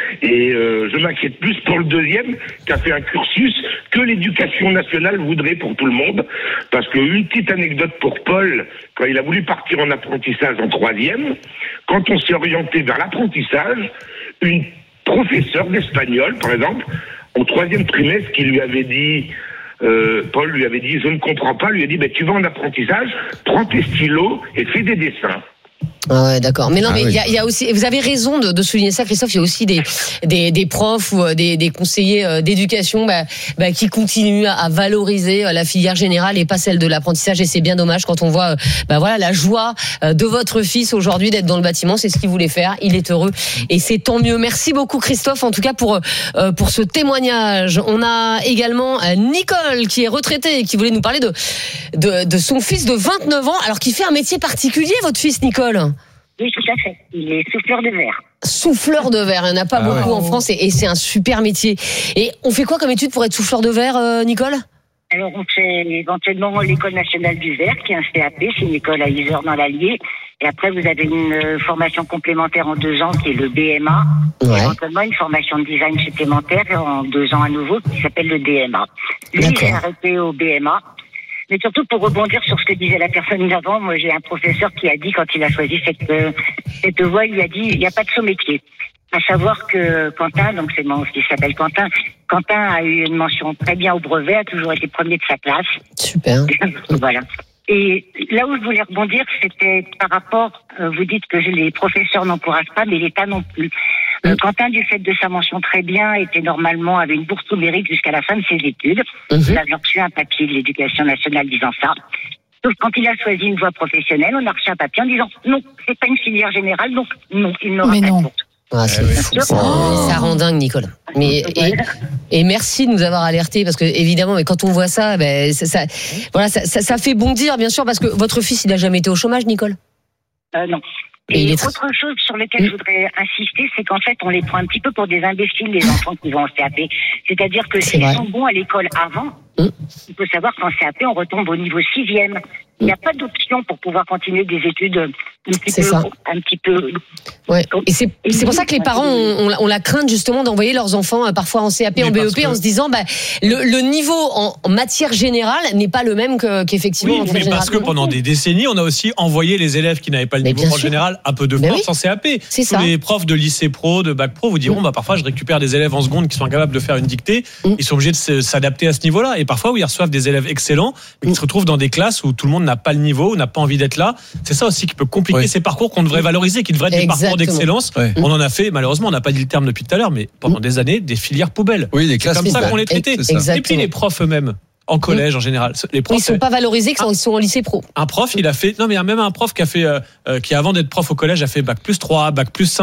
Et euh, je m'inquiète plus pour le deuxième, qui a fait un cursus que l'éducation nationale voudrait pour tout le monde. Parce que une petite anecdote pour Paul, quand il a voulu partir en apprentissage en troisième, quand on s'est orienté vers l'apprentissage, une professeure d'espagnol, par exemple, au troisième trimestre, qui lui avait dit, euh, Paul lui avait dit, je ne comprends pas, lui a dit, ben, tu vas en apprentissage, prends tes stylos et fais des dessins.
Ah ouais, d'accord. Mais non, ah mais il oui. y, a, y a aussi, vous avez raison de, de souligner ça, Christophe. Il y a aussi des, des, des profs ou des, des conseillers d'éducation bah, bah, qui continuent à valoriser la filière générale et pas celle de l'apprentissage. Et c'est bien dommage quand on voit bah, voilà, la joie de votre fils aujourd'hui d'être dans le bâtiment. C'est ce qu'il voulait faire. Il est heureux et c'est tant mieux. Merci beaucoup, Christophe, en tout cas pour, euh, pour ce témoignage. On a également Nicole qui est retraitée et qui voulait nous parler de, de, de son fils de vingt-neuf ans, alors qu'il fait un métier particulier, votre fils, Nicole.
Oui, tout à fait. Il est souffleur de verre.
Souffleur de verre, il n'y en a pas ah beaucoup ouais. en France et, et c'est un super métier. Et on fait quoi comme étude pour être souffleur de verre, euh, Nicole ?
Alors, on fait éventuellement l'École nationale du verre, qui est un C A P, c'est une école à Yzeure dans l'Allier. Et après, vous avez une formation complémentaire en deux ans, qui est le B M A. Ouais. Éventuellement, une formation de design supplémentaire en deux ans à nouveau, qui s'appelle le D M A. Lui, il s'est arrêté au B M A. Mais surtout pour rebondir sur ce que disait la personne d'avant, moi j'ai un professeur qui a dit quand il a choisi cette, euh, cette voie, il a dit il n'y a pas de saut-métier. À savoir que Quentin, donc c'est mon fils qui s'appelle Quentin, Quentin a eu une mention très bien au brevet, a toujours été premier de sa classe.
Super.
Voilà. Et là où je voulais rebondir, c'était par rapport, euh, vous dites que les professeurs n'encouragent pas, mais l'État non plus. Euh, Quentin, du fait de sa mention très bien, était normalement, avait une bourse au mérite jusqu'à la fin de ses études. Mm-hmm. Il avait reçu un papier de l'Éducation nationale disant ça. Sauf quand il a choisi une voie professionnelle, on a reçu un papier en disant non, c'est pas une filière générale, donc non, il n'aura pas de bourse.
Ah, c'est fou, ça, oh. ça rend dingue, Nicole. Mais et, et merci de nous avoir alertés parce que évidemment, mais quand on voit ça, ben ça, ça voilà, ça, ça, ça fait bondir, bien sûr, parce que votre fils, il a jamais été au chômage, Nicole.
Euh, non. Et, et autre chose sur laquelle je voudrais insister, c'est qu'en fait, on les prend un petit peu pour des imbéciles, les enfants qui vont en C A P. C'est-à-dire que s'ils sont bons à l'école avant, mmh. il faut savoir qu'en C A P, on retombe au niveau sixième. Il n'y a pas d'option pour pouvoir continuer des études un petit
c'est
peu,
ça.
un petit peu.
Ouais. Et c'est, c'est pour ça que les parents ont, ont la crainte justement d'envoyer leurs enfants parfois en C A P, mais en B E P, que... en se disant bah le, le niveau en, en matière générale n'est pas le même que, qu'effectivement
oui,
en
mais parce que pendant des décennies, on a aussi envoyé les élèves qui n'avaient pas le mais niveau en général un peu de force oui. en C A P.
C'est
Tous
ça.
les profs de lycée pro, de bac pro vous diront mmh. bah parfois je récupère des élèves en seconde qui sont incapables de faire une dictée, mmh. ils sont obligés de s'adapter à ce niveau-là et parfois oui, ils reçoivent des élèves excellents mais qui mmh. se retrouvent dans des classes où tout le monde n'a pas le niveau, n'a pas envie d'être là. C'est ça aussi qui peut compliquer oui. ces parcours qu'on devrait valoriser, qui devraient être Exactement. des parcours d'excellence. Ouais. On en a fait, malheureusement, on n'a pas dit le terme depuis tout à l'heure, mais pendant des années, des filières poubelles.
Oui, des classes
c'est comme ça qu'on les traitait. Et puis les profs eux-mêmes. En collège, en général. Les profs,
ils sont pas valorisés quand ils sont au lycée pro.
Un prof, il a fait, non, mais même un prof qui a fait, euh, qui avant d'être prof au collège a fait bac plus trois, bac plus cinq.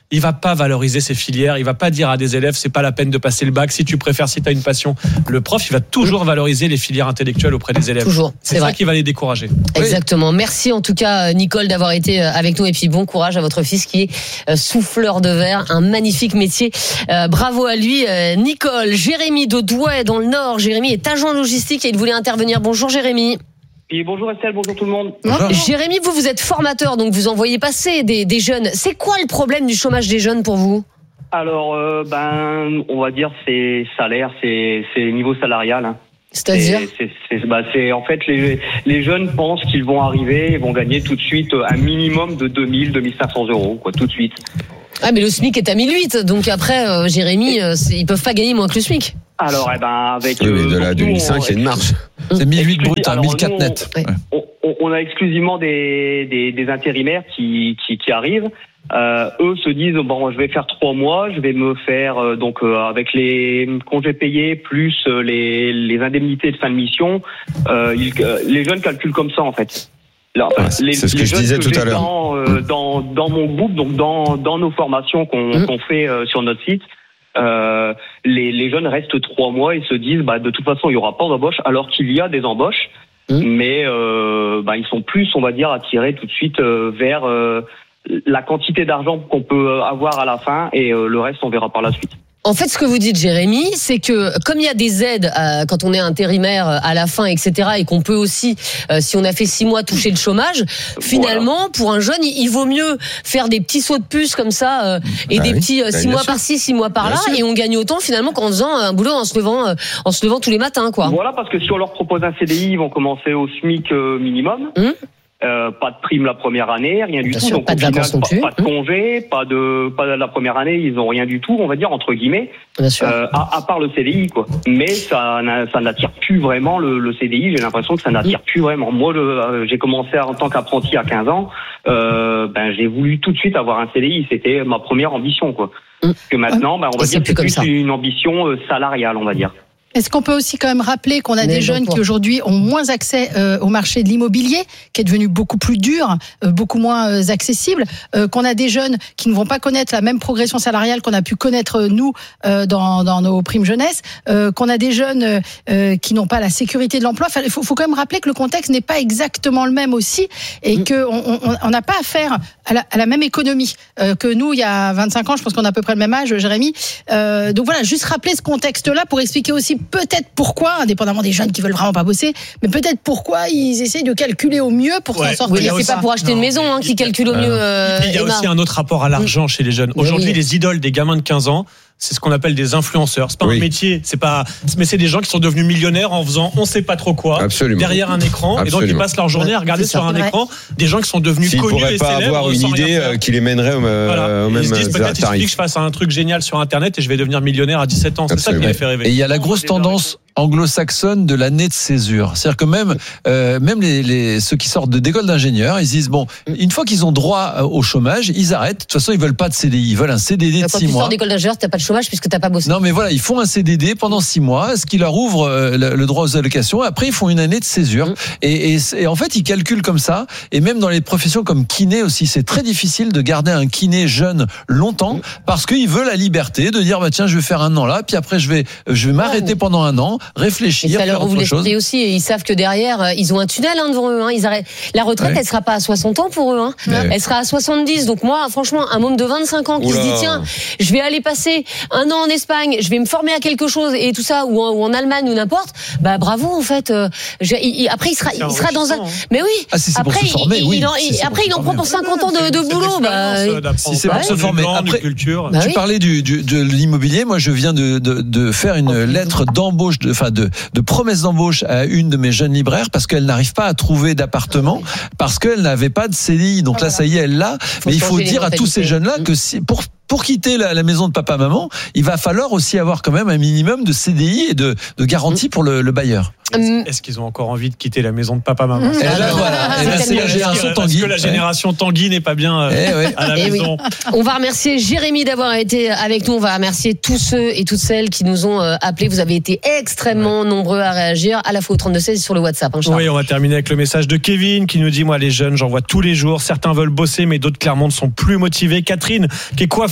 il va pas valoriser ces filières, il va pas dire à des élèves c'est pas la peine de passer le bac si tu préfères, si tu as une passion. Le prof, il va toujours valoriser les filières intellectuelles auprès des élèves.
Toujours, c'est,
c'est
vrai.
ça qui va les décourager.
Exactement. Oui. Merci en tout cas Nicole d'avoir été avec nous et puis bon courage à votre fils qui est souffleur de verre, un magnifique métier. Euh, bravo à lui Nicole. Jérémy de Douai dans le Nord. Jérémy est agent logistique et il voulait intervenir. Bonjour Jérémy.
Et bonjour Estelle, bonjour tout le monde.
Bonjour. Jérémy, vous, vous êtes formateur, donc vous envoyez passer des, des jeunes. C'est quoi le problème du chômage des jeunes pour vous ?
Alors, euh, ben, on va dire c'est salaire, c'est c'est niveau salarial. Hein.
C'est-à-dire
c'est, c'est, c'est, bah, c'est en fait les les jeunes pensent qu'ils vont arriver, ils vont gagner tout de suite un minimum de deux mille, deux mille cinq cents euros, quoi, tout de suite.
Ah mais le SMIC est à mille huit, donc après euh, Jérémy, euh, ils peuvent pas gagner moins que le SMIC.
Alors, eh ben, avec.
Oui, mais de la
euh,
deux mille cinq, il y a une marge.
C'est mille huit brut, hein,
alors,
mille quatre
nous,
net.
On, ouais. on, on a exclusivement des, des, des intérimaires qui, qui, qui arrivent. Euh, eux se disent bon, je vais faire trois mois, je vais me faire euh, donc euh, avec les congés payés plus euh, les, les indemnités de fin de mission. Euh, ils, euh, les jeunes calculent comme ça en fait. Là,
ah,
les,
c'est ce que
les
je
jeunes
disais
que
tout à l'heure.
Dans, euh, dans, dans mon groupe, donc dans, dans nos formations qu'on, mmh. qu'on fait euh, sur notre site. Euh, les, les jeunes restent trois mois et se disent bah de toute façon il y aura pas d'embauche alors qu'il y a des embauches, mmh. mais euh, bah ils sont plus on va dire attirés tout de suite euh, vers euh, la quantité d'argent qu'on peut avoir à la fin et euh, le reste on verra par la suite.
En fait, ce que vous dites, Jérémy, c'est que comme il y a des aides euh, quand on est intérimaire à la fin, et cetera, et qu'on peut aussi, euh, si on a fait six mois, toucher le chômage, finalement, voilà. Pour un jeune, il vaut mieux faire des petits sauts de puce comme ça euh, et ah des oui, petits euh, six mois sûr. par-ci, six mois par-là, et on gagne autant finalement qu'en faisant un boulot en se levant, euh, en se levant tous les matins, quoi.
Voilà, parce que si on leur propose un C D I, ils vont commencer au SMIC euh, minimum. Hum Euh, pas de prime la première année, rien du
Bien
tout.
Sûr,
donc
pas de
final,
vacances non
pas,
plus.
pas de congé, pas de pas de la première année, ils ont rien du tout, on va dire entre guillemets.
Bien sûr.
Euh, à, à part le C D I quoi. Mais ça ça n'attire plus vraiment le, le C D I. J'ai l'impression que ça n'attire plus vraiment. Moi, le, euh, j'ai commencé en tant qu'apprenti à quinze ans. Euh, ben j'ai voulu tout de suite avoir un C D I. C'était ma première ambition quoi. Mmh. Que maintenant, ben, on va
Et
dire
c'est
que
plus
c'est plus une ambition euh, salariale, on va dire.
Est-ce qu'on peut aussi quand même rappeler qu'on a
Mais
des jeunes
pourquoi
qui aujourd'hui ont moins accès euh, au marché de l'immobilier, qui est devenu beaucoup plus dur, euh, beaucoup moins euh, accessible, euh, qu'on a des jeunes qui ne vont pas connaître la même progression salariale qu'on a pu connaître euh, nous euh, dans, dans nos primes jeunesse, euh, qu'on a des jeunes euh, qui n'ont pas la sécurité de l'emploi. Enfin, il faut, faut quand même rappeler que le contexte n'est pas exactement le même aussi et mmh. qu'on n'a pas affaire à la, à la même économie euh, que nous il y a vingt-cinq ans. Je pense qu'on a à peu près le même âge, Jérémy. Euh, donc voilà, juste rappeler ce contexte-là pour expliquer aussi peut-être pourquoi, indépendamment des jeunes qui veulent vraiment pas bosser, mais peut-être pourquoi ils essayent de calculer au mieux pour ouais, s'en sortir.
Oui, c'est pas pour acheter non, une maison hein, qui calcule au mieux. Euh,
il y a Emma. aussi un autre rapport à l'argent oui. chez les jeunes. Aujourd'hui, oui. les idoles des gamins de quinze ans, c'est ce qu'on appelle des influenceurs. C'est pas oui. un métier, c'est pas, mais c'est des gens qui sont devenus millionnaires en faisant on sait pas trop quoi
Absolument.
derrière un écran. Absolument. Et donc ils passent leur journée à regarder sur un vrai. écran des gens qui sont devenus
S'ils
connus et
pas
célèbres.
Avoir une idée qui les mènerait au, voilà. au même
ils se disent peut-être il suffit que je fasse un truc génial sur Internet et je vais devenir millionnaire à dix-sept ans. C'est Absolument. ça qui les fait rêver.
Et il y a la grosse tendance anglo-saxonne de l'année de césure. C'est-à-dire que même euh, même les, les ceux qui sortent d'école d'ingénieurs, ils disent bon, une fois qu'ils ont droit au chômage, ils arrêtent. De toute façon, ils veulent pas de C D I, ils veulent un C D D de six mois.
Quand tu sors d'école d'ingénieur, t'as pas de chômage puisque t'as pas bossé.
Non, mais voilà, ils font un C D D pendant six mois, ce qui leur ouvre euh, le, le droit aux allocations. Après, ils font une année de césure. Mmh. Et, et, et en fait, ils calculent comme ça. Et même dans les professions comme kiné aussi, c'est très difficile de garder un kiné jeune longtemps mmh. parce qu'ils veulent la liberté de dire bah tiens, je vais faire un an là, puis après je vais je vais m'arrêter mmh. pendant un an, réfléchir.
Et ça leur ouvre l'esprit aussi. Et ils savent que derrière, ils ont un tunnel hein, devant eux. Hein. Ils arrêtent. La retraite, ouais. elle sera pas à soixante ans pour eux. Hein. Ouais. Elle sera à soixante-dix. Donc moi, franchement, un môme de vingt-cinq ans qui Oula. se dit tiens, je vais aller passer un an en Espagne, je vais me former à quelque chose et tout ça, ou en, ou en Allemagne ou n'importe. Bah bravo en fait. Euh, je, il, après, il sera, il sera dans un. Mais oui.
Ah, si c'est
après,
pour se former,
il,
oui.
il en, il, après, il en prend pour cinquante ans de, de boulot. Bah,
si c'est pour se former. Après,
culture.
Tu parlais du, du, de l'immobilier. Moi, je viens de, de, de faire une lettre d'embauche, de, enfin de, de promesse d'embauche à une de mes jeunes libraires parce qu'elle n'arrive pas à trouver d'appartement parce qu'elle n'avait pas de C D I. Donc là, ça y est, elle l'a. Mais il faut dire à tous ces jeunes-là que si, pour Pour quitter la, la maison de papa-maman, il va falloir aussi avoir quand même un minimum de C D I et de, de garantie pour le, le bailleur.
Est-ce qu'ils ont encore envie de quitter la maison de papa-maman?
Et là, voilà. Et là, c'est la génération Tanguy.
Parce que la génération Tanguy n'est pas bien euh,
ouais.
à la
et
maison.
Oui. On va remercier Jérémy d'avoir été avec nous. On va remercier tous ceux et toutes celles qui nous ont appelés. Vous avez été extrêmement ouais. nombreux à réagir, à la fois au trente-deux seize et sur le WhatsApp. Hein,
oui, on va terminer avec le message de Kevin qui nous dit moi, les jeunes, j'en vois tous les jours. Certains veulent bosser, mais d'autres clairement ne sont plus motivés. Catherine, qui est coiffeuse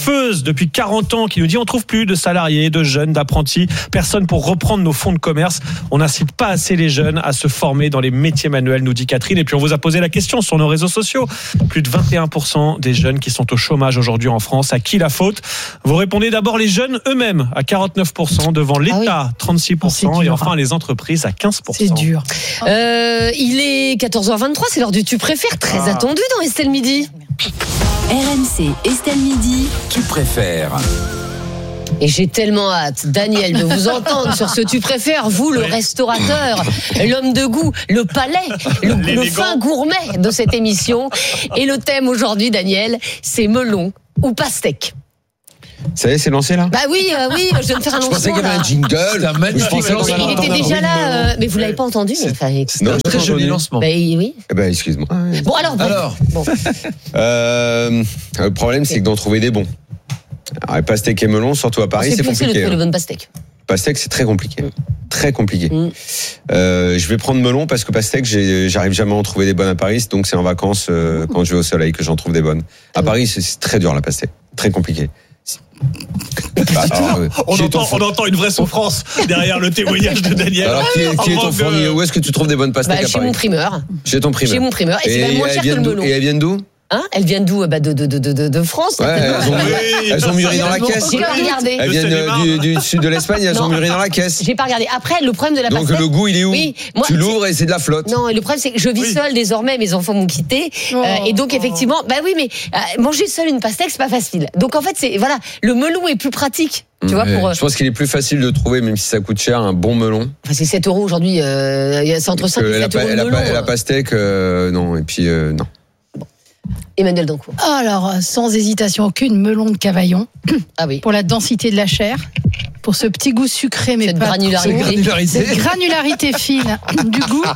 Feuse, depuis quarante ans, qui nous dit on trouve plus de salariés, de jeunes, d'apprentis, personne pour reprendre nos fonds de commerce. On n'incite pas assez les jeunes à se former dans les métiers manuels, nous dit Catherine. Et puis on vous a posé la question sur nos réseaux sociaux. Plus de vingt et un pour cent des jeunes qui sont au chômage aujourd'hui en France. À qui la faute? Vous répondez d'abord les jeunes eux-mêmes à quarante-neuf pour cent, devant l'État ah oui. trente-six pour cent et enfin les entreprises à quinze pour cent.
C'est dur.
Euh, il est quatorze heures vingt-trois, c'est l'heure du Tu préfères, très ah. attendu dans Estelle Midi.
R M C, Estelle Midi.
Tu préfères.
Et j'ai tellement hâte, Daniel, de vous entendre sur ce Tu préfères, vous, le restaurateur, l'homme de goût, le palais, le, le fin gourmet de cette émission. Et le thème aujourd'hui, Daniel, c'est melon ou pastèque.
Ça y est, c'est lancé là?
Bah oui, euh, oui, je viens de faire un lancement.
Je pensais qu'il y avait un jingle.
C'est un magnifique lancement. Il était déjà là, euh, mais vous l'avez pas entendu. Mais enfin,
c'est un très joli lancement.
Bah oui.
Eh ben, excuse-moi.
Bon alors. Bon.
Alors. Bon. Euh, le problème, c'est que d'en trouver des bons. Alors, les pastèques et melons, surtout à Paris, c'est, c'est compliqué.
C'est
hein.
le bonne pastèque.
Pastèque, c'est très compliqué.
Mm.
Très compliqué.
Mm.
Euh, je vais prendre melon parce que pastèque, j'ai, j'arrive jamais à en trouver des bonnes à Paris. Donc c'est en vacances, euh, quand je vais au soleil, que j'en trouve des bonnes. À mm. Paris, c'est, c'est très dur la pastèque. Très compliqué.
Bah, alors, euh, on, entend, on entend une vraie souffrance derrière le témoignage de Daniel.
Alors, qui est, qui est ton fournisseur? Où est-ce que tu trouves des bonnes pastèques bah, à Paris?
Chez mon primeur.
Chez ton primeur.
Chez mon primeur. Et, et c'est même moins cher que le melon.
Et elles viennent d'où?
Hein, elles viennent d'où? Bah de, de, de, de, de France.
Ouais, elles ont, oui, elles ont mûri dans la caisse.
J'ai pas regardé.
Elles viennent du, du sud de l'Espagne, elles non, ont mûri dans la caisse.
J'ai pas regardé. Après, le problème de la pastèque.
Donc le goût, il est où? Oui, moi, tu l'ouvres et c'est de la flotte.
Non, et le problème, c'est que je vis oui. seule désormais, mes enfants m'ont quitté. Oh. Euh, et donc, effectivement, bah oui, mais euh, manger seule une pastèque, c'est pas facile. Donc en fait, c'est, voilà, le melon est plus pratique. Tu vois, pour,
je pense qu'il est plus facile de trouver, même si ça coûte cher, un bon melon.
Enfin, c'est sept euros aujourd'hui. Euh, c'est entre cinq et sept euros.
La,
melon,
la, la pastèque, euh, non. Et puis, euh, non.
Emmanuel Dancourt.
Alors, sans hésitation aucune, melon de Cavaillon.
Ah oui.
Pour la densité de la chair, pour ce petit goût sucré, mais
cette
pas
granularité.
Trop,
granularité.
Cette granularité fine du goût.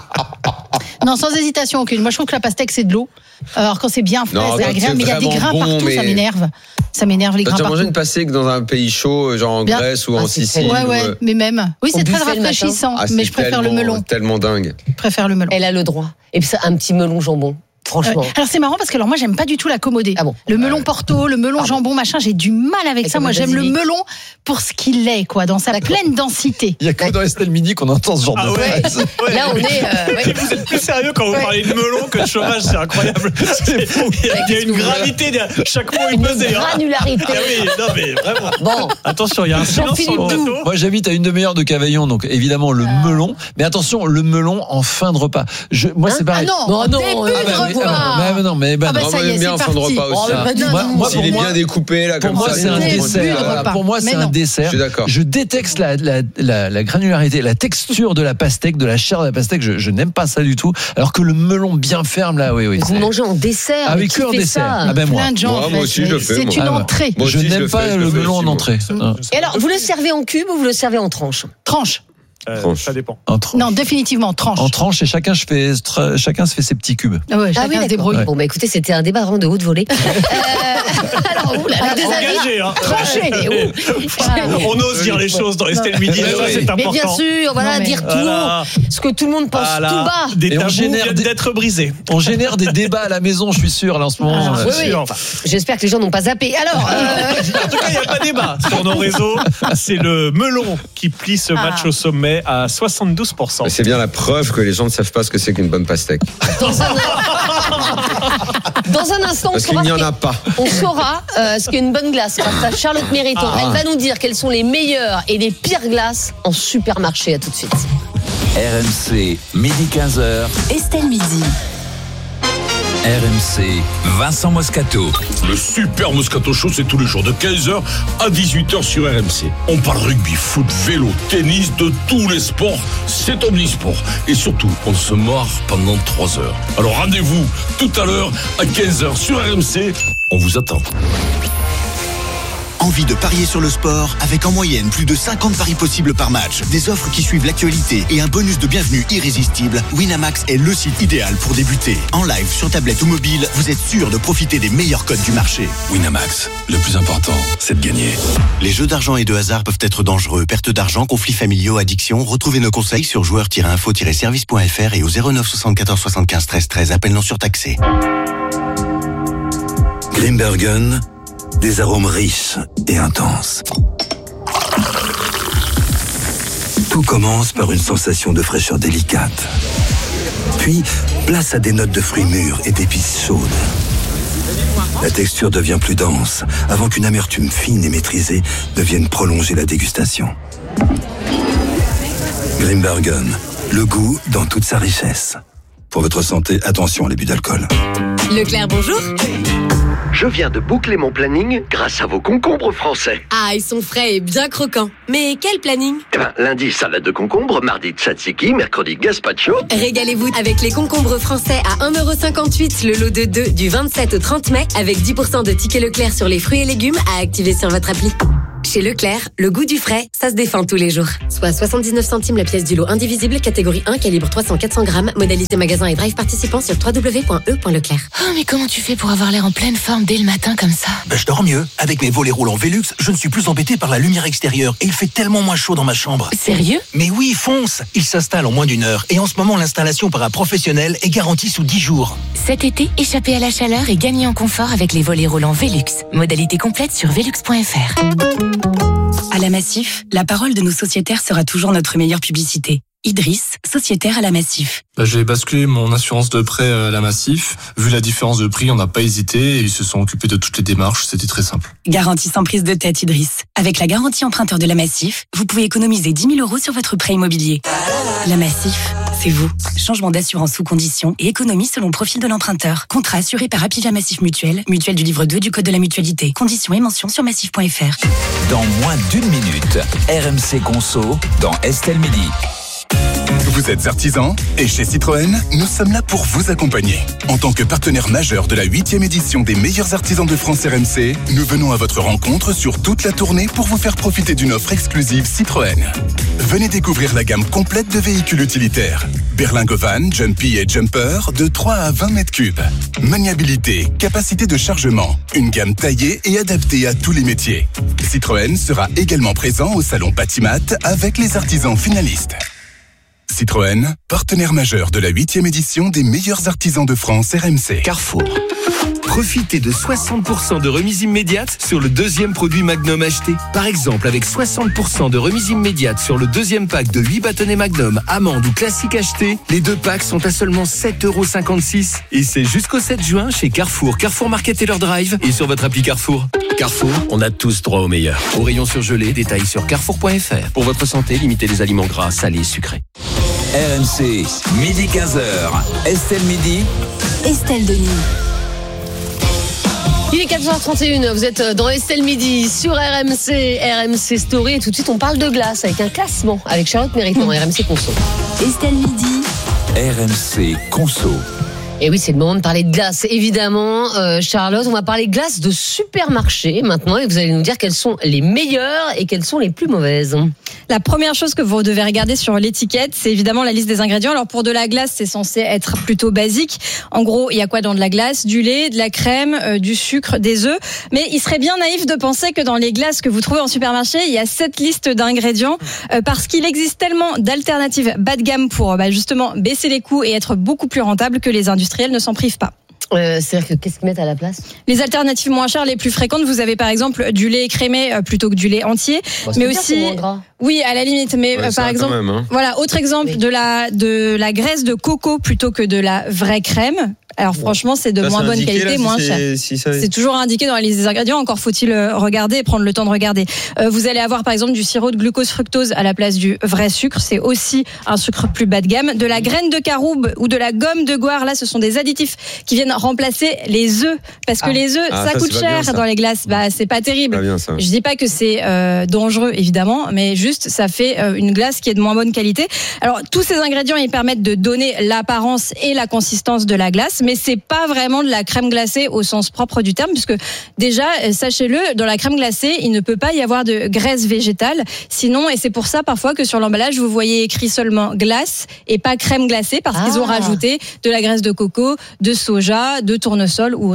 Non, sans hésitation aucune. Moi, je trouve que la pastèque, c'est de l'eau. Alors, quand c'est bien frais, non, c'est agréable, mais il y a des grains bon, partout, mais... ça m'énerve. Ça m'énerve, les grains partout.
Tu as mangé une pastèque dans un pays chaud, genre en bien. Grèce ou ah, en Sicile?
Ouais, ouais, euh... mais même. Oui, c'est très rafraîchissant, ah, mais je préfère
tellement,
le melon.
Tellement dingue.
Je préfère le melon.
Elle a le droit. Et puis ça, un petit melon jambon. Franchement.
Ouais. Alors c'est marrant parce que alors moi j'aime pas du tout l'accommoder.
Ah bon.
Le melon Porto, le melon ah jambon, machin, j'ai du mal avec et ça. Moi j'aime le melon pour ce qu'il est, quoi, dans sa D'accord. pleine densité.
Il y a que dans Estelle Midi qu'on entend ce genre ah de
ouais.
phrase.
Ouais. Là on est. Euh, ouais.
Vous êtes plus sérieux quand vous ouais. parlez de melon que de chômage, c'est incroyable. C'est fou. Il y a une gravité derrière chaque mot est pesé.
Une granularité.
Ah oui, non mais vraiment.
Bon.
Attention, il y a un silence sur le plateau.
Moi j'habite à une demi-heure de Cavaillon, donc évidemment le ah. melon. Mais attention, le melon en fin de repas. Je, moi hein c'est pareil.
Ah non, non,
début de
repas. Non mais ben
ah bah
non.
Ça y est,
bien en fin de repas aussi.
Oh, bah non,
moi, moi,
s'il est
moi,
bien découpé là
pour
comme
moi,
ça.
C'est un dessert. Voilà, pour moi, c'est un dessert.
Je suis d'accord.
Je déteste la, la, la, la granularité, la texture de la pastèque, de la chair de la pastèque. Je, je n'aime pas ça du tout. Alors que le melon bien ferme là, oui, oui.
Vous mangez en dessert.
Ah oui, que en dessert.
Ça
Ah ben moi.
Plein de gens.
Moi, moi aussi, je le fais.
C'est une entrée.
Je n'aime pas le melon en entrée.
Et alors, vous le servez en cube ou vous le servez en tranche?
Tranche.
Euh, ça dépend.
Non, définitivement, tranche.
En tranche et chacun, je fais, chacun se fait ses petits cubes.
Ah ouais, chacun
ah oui,
se débrouille.
Ouais. Bon, bah écoutez, c'était un débat vraiment de haute volée. euh, alors, vous, là,
des engagé, hein.
Tranché.
On ose dire les choses dans Estelle Midi, ça c'est important.
Mais bien sûr, voilà, non, mais... dire tout voilà. Ce que tout le monde pense voilà. tout bas.
Des tabous viennent d'être brisés.
On génère des débats à la maison, je suis sûr, là, en ce moment.
Ah, oui, oui. Enfin, j'espère que les gens n'ont pas zappé. Alors,
euh... en tout cas, il n'y a pas débat sur nos réseaux. C'est le melon qui plie ce match ah. au sommet à soixante-douze pour cent.
C'est bien la preuve que les gens ne savent pas ce que c'est qu'une bonne pastèque.
Dans un, Dans un instant,
Parce
on
qu'il n'y
saura,
en a pas.
On saura euh, ce qu'est une bonne glace grâce à Charlotte Mériton. Ah. Elle va nous dire quelles sont les meilleures et les pires glaces en supermarché. À tout de suite.
R M C, midi quinze heures.
Estelle Midi.
R M C, Vincent Moscato.
Le super Moscato Show, c'est tous les jours de quinze heures à dix-huit heures sur R M C. On parle rugby, foot, vélo, tennis, de tous les sports. C'est omnisport. Et surtout, on se marre pendant trois heures. Alors rendez-vous tout à l'heure à quinze heures sur R M C. On vous attend.
Envie de parier sur le sport avec en moyenne plus de cinquante paris possibles par match, des offres qui suivent l'actualité et un bonus de bienvenue irrésistible. Winamax est le site idéal pour débuter. En live, sur tablette ou mobile, vous êtes sûr de profiter des meilleurs codes du marché.
Winamax, le plus important, c'est de gagner.
Les jeux d'argent et de hasard peuvent être dangereux. Perte d'argent, conflits familiaux, addiction. Retrouvez nos conseils sur joueurs tiret info tiret service point f r et au zéro neuf soixante-quatorze soixante-quinze treize treize. Appel non surtaxé.
Grimbergen, Des arômes riches et intenses. Tout commence par une sensation de fraîcheur délicate. Puis, place à des notes de fruits mûrs et d'épices chaudes. La texture devient plus dense, avant qu'une amertume fine et maîtrisée ne vienne prolonger la dégustation. Grimbergen, le goût dans toute sa richesse. Pour votre santé, attention à l'abus d'alcool.
Leclerc, bonjour.
Je viens de boucler mon planning grâce à vos concombres français.
Ah, ils sont frais et bien croquants. Mais quel planning ?
Eh ben, lundi, salade de concombre, mardi, tzatziki, mercredi, gazpacho.
Régalez-vous avec les concombres français à un euro cinquante-huit le lot de deux du vingt-sept au trente mai avec dix pour cent de tickets Leclerc sur les fruits et légumes à activer sur votre appli. Chez Leclerc, le goût du frais, ça se défend tous les jours. Soit soixante-dix-neuf centimes la pièce du lot indivisible, catégorie un, calibre trois cents à quatre cents grammes, modalisé magasin et drive participant sur w w w point e point leclerc.
Oh, mais comment tu fais pour avoir l'air en pleine forme dès le matin comme ça ?
Ben, je dors mieux. Avec mes volets roulants Velux, je ne suis plus embêté par la lumière extérieure et il fait tellement moins chaud dans ma chambre.
Sérieux ?
Mais oui, fonce ! Il s'installe en moins d'une heure et en ce moment, l'installation par un professionnel est garantie sous dix jours.
Cet été, échappez à la chaleur et gagnez en confort avec les volets roulants Velux. Modalité complète sur velux point f r.
À la Massif, la parole de nos sociétaires sera toujours notre meilleure publicité. Idriss, sociétaire à la Massif.
Bah, j'ai basculé mon assurance de prêt à la Massif. Vu la différence de prix, on n'a pas hésité et ils se sont occupés de toutes les démarches. C'était très simple.
Garantie sans prise de tête, Idriss. Avec la garantie emprunteur de la Massif, vous pouvez économiser dix mille euros sur votre prêt immobilier. La Massif, c'est vous. Changement d'assurance sous condition et économie selon le profil de l'emprunteur. Contrat assuré par Apivia Massif Mutuelle, mutuelle du livre deux du Code de la mutualité. Conditions et mentions sur massif point f r.
Dans moins d'une minute, R M C Conso dans Estelle Midi.
Vous êtes artisan et chez Citroën, nous sommes là pour vous accompagner. En tant que partenaire majeur de la huitième édition des meilleurs artisans de France R M C, nous venons à votre rencontre sur toute la tournée pour vous faire profiter d'une offre exclusive Citroën. Venez découvrir la gamme complète de véhicules utilitaires. Berlingo Van, Jumpy et Jumper de trois à vingt mètres cubes. Maniabilité, capacité de chargement, une gamme taillée et adaptée à tous les métiers. Citroën sera également présent au salon Batimat avec les artisans finalistes. Citroën, partenaire majeur de la huitième édition des meilleurs artisans de France R M C.
Carrefour. Profitez de soixante pour cent de remise immédiate sur le deuxième produit Magnum acheté. Par exemple, avec soixante pour cent de remise immédiate sur le deuxième pack de huit bâtonnets Magnum, amande ou classique acheté, les deux packs sont à seulement sept euros cinquante-six. Et c'est jusqu'au sept juin chez Carrefour, Carrefour Market et leur drive et sur votre appli Carrefour. Carrefour, on a tous droit au meilleur. Au rayon surgelé, détails sur carrefour point f r. Pour votre santé, limitez les aliments gras, salés, sucrés.
R M C, midi quinze heures. Estelle Midi.
Estelle Denis.
Il est quatre heures trente et une, vous êtes dans Estelle Midi sur R M C, R M C Story et tout de suite on parle de glace avec un classement avec Charlotte Méritant, R M C Conso.
Estelle Midi.
R M C Conso.
Et oui, c'est le moment de parler de glace, évidemment. Euh, Charlotte, on va parler glace de supermarché maintenant et vous allez nous dire quelles sont les meilleures et quelles sont les plus mauvaises.
La première chose que vous devez regarder sur l'étiquette, c'est évidemment la liste des ingrédients. Alors pour de la glace, c'est censé être plutôt basique. En gros, il y a quoi dans de la glace ? Du lait, de la crème, euh, du sucre, des œufs. Mais il serait bien naïf de penser que dans les glaces que vous trouvez en supermarché, il y a cette liste d'ingrédients euh, parce qu'il existe tellement d'alternatives bas de gamme pour bah, justement baisser les coûts et être beaucoup plus rentable que les industriels ne s'en privent pas.
Euh, c'est-à-dire que qu'est-ce qu'ils mettent à la place ?
Les alternatives moins chères, les plus fréquentes, vous avez par exemple du lait écrémé euh, plutôt que du lait entier,
bon,
mais
bien,
aussi,
c'est moins gras.
Oui, à la limite, mais
ouais,
euh, par exemple,
même, hein.
voilà, autre exemple oui. de la de la graisse de coco plutôt que de la vraie crème. Alors bon. Franchement, c'est de
là,
moins
c'est
bonne
indiqué,
qualité,
là,
moins
si
cher.
C'est, si ça...
c'est toujours indiqué dans les ingrédients. Encore faut-il regarder et prendre le temps de regarder. Euh, vous allez avoir par exemple du sirop de glucose fructose à la place du vrai sucre. C'est aussi un sucre plus bas de gamme. De la graine de caroube ou de la gomme de goire. Là, ce sont des additifs qui viennent remplacer les œufs parce que ah. les œufs,
ah,
ça,
ça
coûte cher
bien,
dans les glaces. Bah, c'est pas terrible.
Pas bien,
Je dis pas que c'est euh, dangereux évidemment, mais juste ça fait euh, une glace qui est de moins bonne qualité. Alors tous ces ingrédients, ils permettent de donner l'apparence et la consistance de la glace, mais c'est pas vraiment de la crème glacée au sens propre du terme, puisque déjà, sachez-le, dans la crème glacée, il ne peut pas y avoir de graisse végétale, sinon, et c'est pour ça parfois que sur l'emballage, vous voyez écrit seulement glace et pas crème glacée, parce ah. qu'ils ont rajouté de la graisse de coco, de soja, de tournesol ou autre.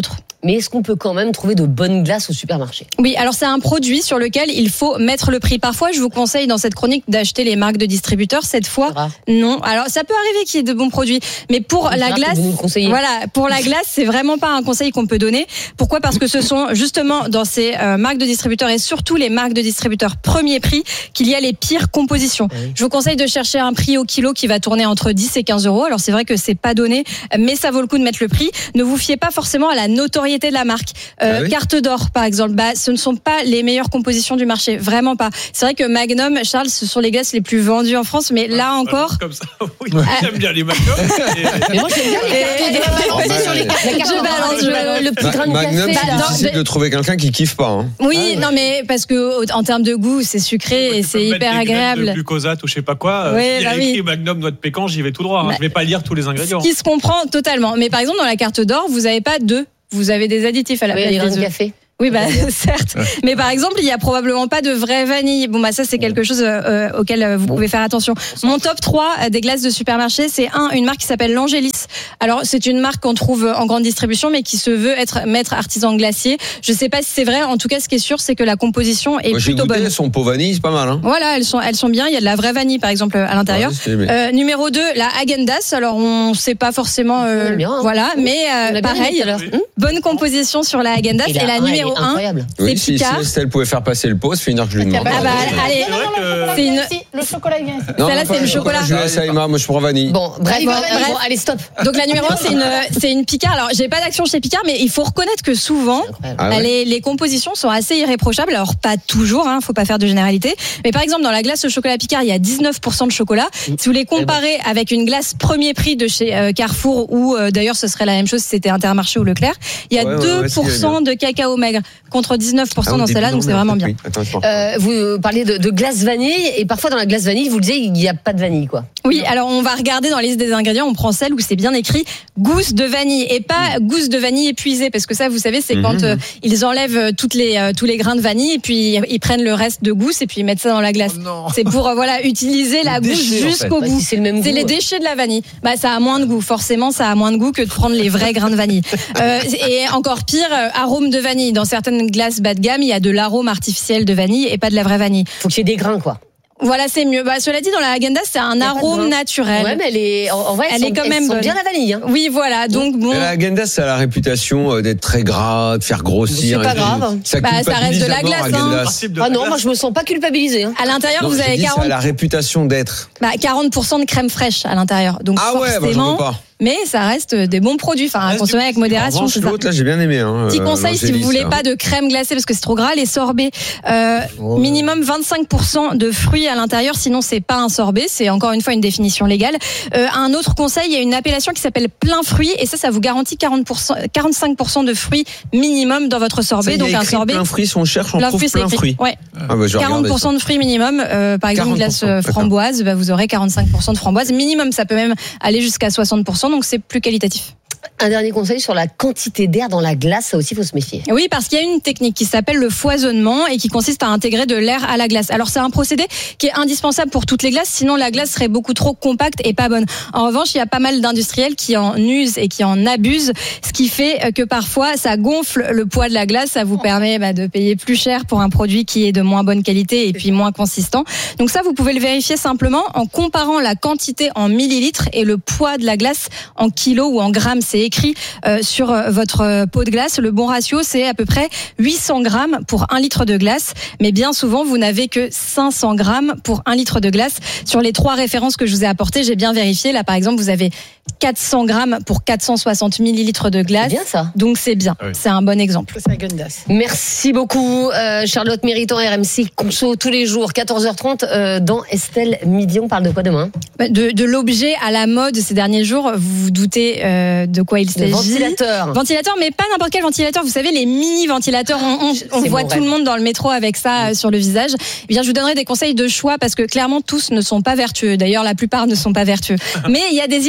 Mais est-ce qu'on peut quand même trouver de bonnes glaces au supermarché ?
Oui, alors c'est un produit sur lequel il faut mettre le prix. Parfois, je vous conseille dans cette chronique d'acheter les marques de distributeurs. Cette fois, non. Alors, ça peut arriver qu'il y ait de bons produits, mais pour la glace, voilà, pour la glace, c'est vraiment pas un conseil qu'on peut donner. Pourquoi ? Parce que ce sont justement dans ces euh, marques de distributeurs et surtout les marques de distributeurs premier prix qu'il y a les pires compositions. Oui. Je vous conseille de chercher un prix au kilo qui va tourner entre dix et quinze euros. Alors, c'est vrai que c'est pas donné, mais ça vaut le coup de mettre le prix. Ne vous fiez pas forcément à la notoriété de la marque. Euh, ah oui. Carte d'or, par exemple, bah, ce ne sont pas les meilleures compositions du marché, vraiment pas. C'est vrai que Magnum, Charles, ce sont les glaces les plus vendues en France, mais là encore.
Comme ça, oui, j'aime bien les Magnum.
Mais moi, j'aime bien les cartes d'or. Sur les cartes je balance le petit grain de café.
Magnum, c'est difficile de trouver quelqu'un qui kiffe pas. Hein.
Oui, non, mais parce que en termes de goût, c'est sucré oui, et c'est hyper agréable.
De glucosate ou je sais pas quoi.
Oui,
si
bah
il y a écrit
oui.
Magnum noix de pécan, j'y vais tout droit. Hein.
Bah,
je vais pas lire tous les ingrédients.
Ce qui se comprend totalement. Mais par exemple, dans la carte d'or, vous n'avez pas d'œufs. Vous avez des additifs à la
oui,
place
des
des
grains de café.
Oui, bah, certes. Mais par exemple, il y a probablement pas de vraie vanille. Bon, bah, ça, c'est quelque chose euh, auquel vous pouvez faire attention. Mon top trois des glaces de supermarché, c'est un, une marque qui s'appelle l'Angélis. Alors, c'est une marque qu'on trouve en grande distribution, mais qui se veut être maître artisan glacier. Je sais pas si c'est vrai. En tout cas, ce qui est sûr, c'est que la composition est
Moi,
plutôt
j'ai goûté,
bonne.
son pot vanille, c'est pas mal, hein.
Voilà, elles sont, elles sont bien. Il y a de la vraie vanille, par exemple, à l'intérieur. Ouais, euh, numéro deux, la Häagen-Dazs. Alors, on sait pas forcément, euh, bien, hein. Voilà, mais, euh, pareil. Oui. Bonne composition sur la Häagen-Dazs. Et, et la, la numéro un.
Oui, si, si Estelle pouvait faire passer le pot, ça fait une heure que je lui demande.
Ah bah, allez, c'est une...
le chocolat vient ici.
Celle-là, c'est le chocolat.
Je laisse à Emma, moi je prends vanille.
Bon, bref,
bon,
bref. Bon, allez, stop.
Donc la numéro un, c'est une, c'est une Picard. Alors, j'ai pas d'action chez Picard, mais il faut reconnaître que souvent, ah ouais. les, les compositions sont assez irréprochables. Alors, pas toujours, hein, faut pas faire de généralité. Mais par exemple, dans la glace au chocolat Picard, il y a dix-neuf pour cent de chocolat. Si vous les comparez avec une glace premier prix de chez euh, Carrefour, ou euh, d'ailleurs, ce serait la même chose si c'était Intermarché ou Leclerc, il y a ouais, deux pour cent ouais, ouais, de cacao maigre contre dix-neuf pour cent ah, dans celle-là, donc c'est vraiment bien.
Oui, attends,
euh,
vous parliez de, de glace vanille, et parfois dans la glace vanille, vous le disiez, il n'y a pas de vanille, quoi.
Oui, non. Alors on va regarder dans la liste des ingrédients, on prend celle où c'est bien écrit gousse de vanille, et pas mmh. gousse de vanille épuisée, parce que ça, vous savez, c'est mmh. quand euh, ils enlèvent toutes les, euh, tous les grains de vanille, et puis ils prennent le reste de gousse, et puis ils mettent ça dans la glace. Oh c'est pour euh, voilà utiliser la gousse jusqu'au en fait. bout. Bah, si c'est le même c'est goût, les ouais. déchets de la vanille. Bah ça a moins de goût, forcément, ça a moins de goût que de prendre les vrais grains de vanille. Euh, et encore pire, euh, arôme de vanille. Dans certaines glaces bas de gamme, il y a de l'arôme artificiel de vanille et pas de la vraie vanille.
Faut qu'il y ait des grains, quoi.
Voilà, c'est mieux. Bah, cela dit, dans la Häagen-Dazs, c'est un arôme naturel.
Ouais, mais elle est, en vrai, elle, elle sont, est quand même bonne. Bien la vanille. Hein.
Oui, voilà. Donc bon.
Mais la Häagen-Dazs, ça a la réputation d'être très gras, de faire grossir.
C'est pas grave.
Ça, bah, ça reste de la glace. Hein.
Ah non, moi je me sens pas culpabilisée. Hein.
À l'intérieur, non, vous avez
dit,
quarante.
Ça a la réputation d'être.
Bah, quarante pour cent de crème fraîche à l'intérieur. Donc
ah
forcément,
ouais, bah, j'en veux pas.
Mais ça reste des bons produits, enfin à consommer avec modération.
C'est l'autre là, j'ai bien aimé. Hein,
Petit conseil, si vous voulez ça. Pas de crème glacée parce que c'est trop gras, les sorbets, euh, oh. minimum vingt-cinq pour cent de fruits à l'intérieur, sinon c'est pas un sorbet, c'est encore une fois une définition légale. Euh, un autre conseil, il y a une appellation qui s'appelle plein fruit et ça, ça vous garantit quarante pour cent, quarante-cinq pour cent de fruits minimum dans votre sorbet.
Ça,
donc un sorbet.
Plein fruit, si on cherche, on
plein
trouve
fruit,
plein fruit.
Ouais.
Ah bah,
quarante pour cent de fruits minimum. Euh, par exemple, une glace framboise, bah, vous aurez quarante-cinq pour cent de framboise minimum. Ça peut même aller jusqu'à soixante pour cent, donc c'est plus qualitatif.
Un dernier conseil sur la quantité d'air dans la glace, ça aussi, il faut se méfier.
Oui, parce qu'il y a une technique qui s'appelle le foisonnement et qui consiste à intégrer de l'air à la glace. Alors, c'est un procédé qui est indispensable pour toutes les glaces, sinon la glace serait beaucoup trop compacte et pas bonne. En revanche, il y a pas mal d'industriels qui en usent et qui en abusent, ce qui fait que parfois, ça gonfle le poids de la glace. Ça vous permet bah, de payer plus cher pour un produit qui est de moins bonne qualité et puis moins consistant. Donc ça, vous pouvez le vérifier simplement en comparant la quantité en millilitres et le poids de la glace en kilos ou en grammes. C'est écrit euh, sur votre pot de glace. Le bon ratio, c'est à peu près huit cents grammes pour un litre de glace. Mais bien souvent, vous n'avez que cinq cents grammes pour un litre de glace. Sur les trois références que je vous ai apportées, j'ai bien vérifié. Là, par exemple, vous avez quatre cents grammes pour quatre cent soixante millilitres de glace.
C'est bien ça.
Donc, c'est bien. Oui. C'est un bon exemple.
C'est Häagen-Dazs.
Merci beaucoup, euh, Charlotte Méritant, R M C Conso, tous les jours, quatorze heures trente, euh, dans Estelle Midi. On parle de quoi demain ?
De, de l'objet à la mode ces derniers jours. Vous vous doutez euh, de quoi il s'agit ?
Ventilateur.
Ventilateur, mais pas n'importe quel ventilateur. Vous savez, les mini-ventilateurs, on, on, on voit tout le monde dans le métro avec ça euh, sur le visage. Eh bien, je vous donnerai des conseils de choix parce que clairement, tous ne sont pas vertueux. D'ailleurs, la plupart ne sont pas vertueux. Mais il y a des innovations.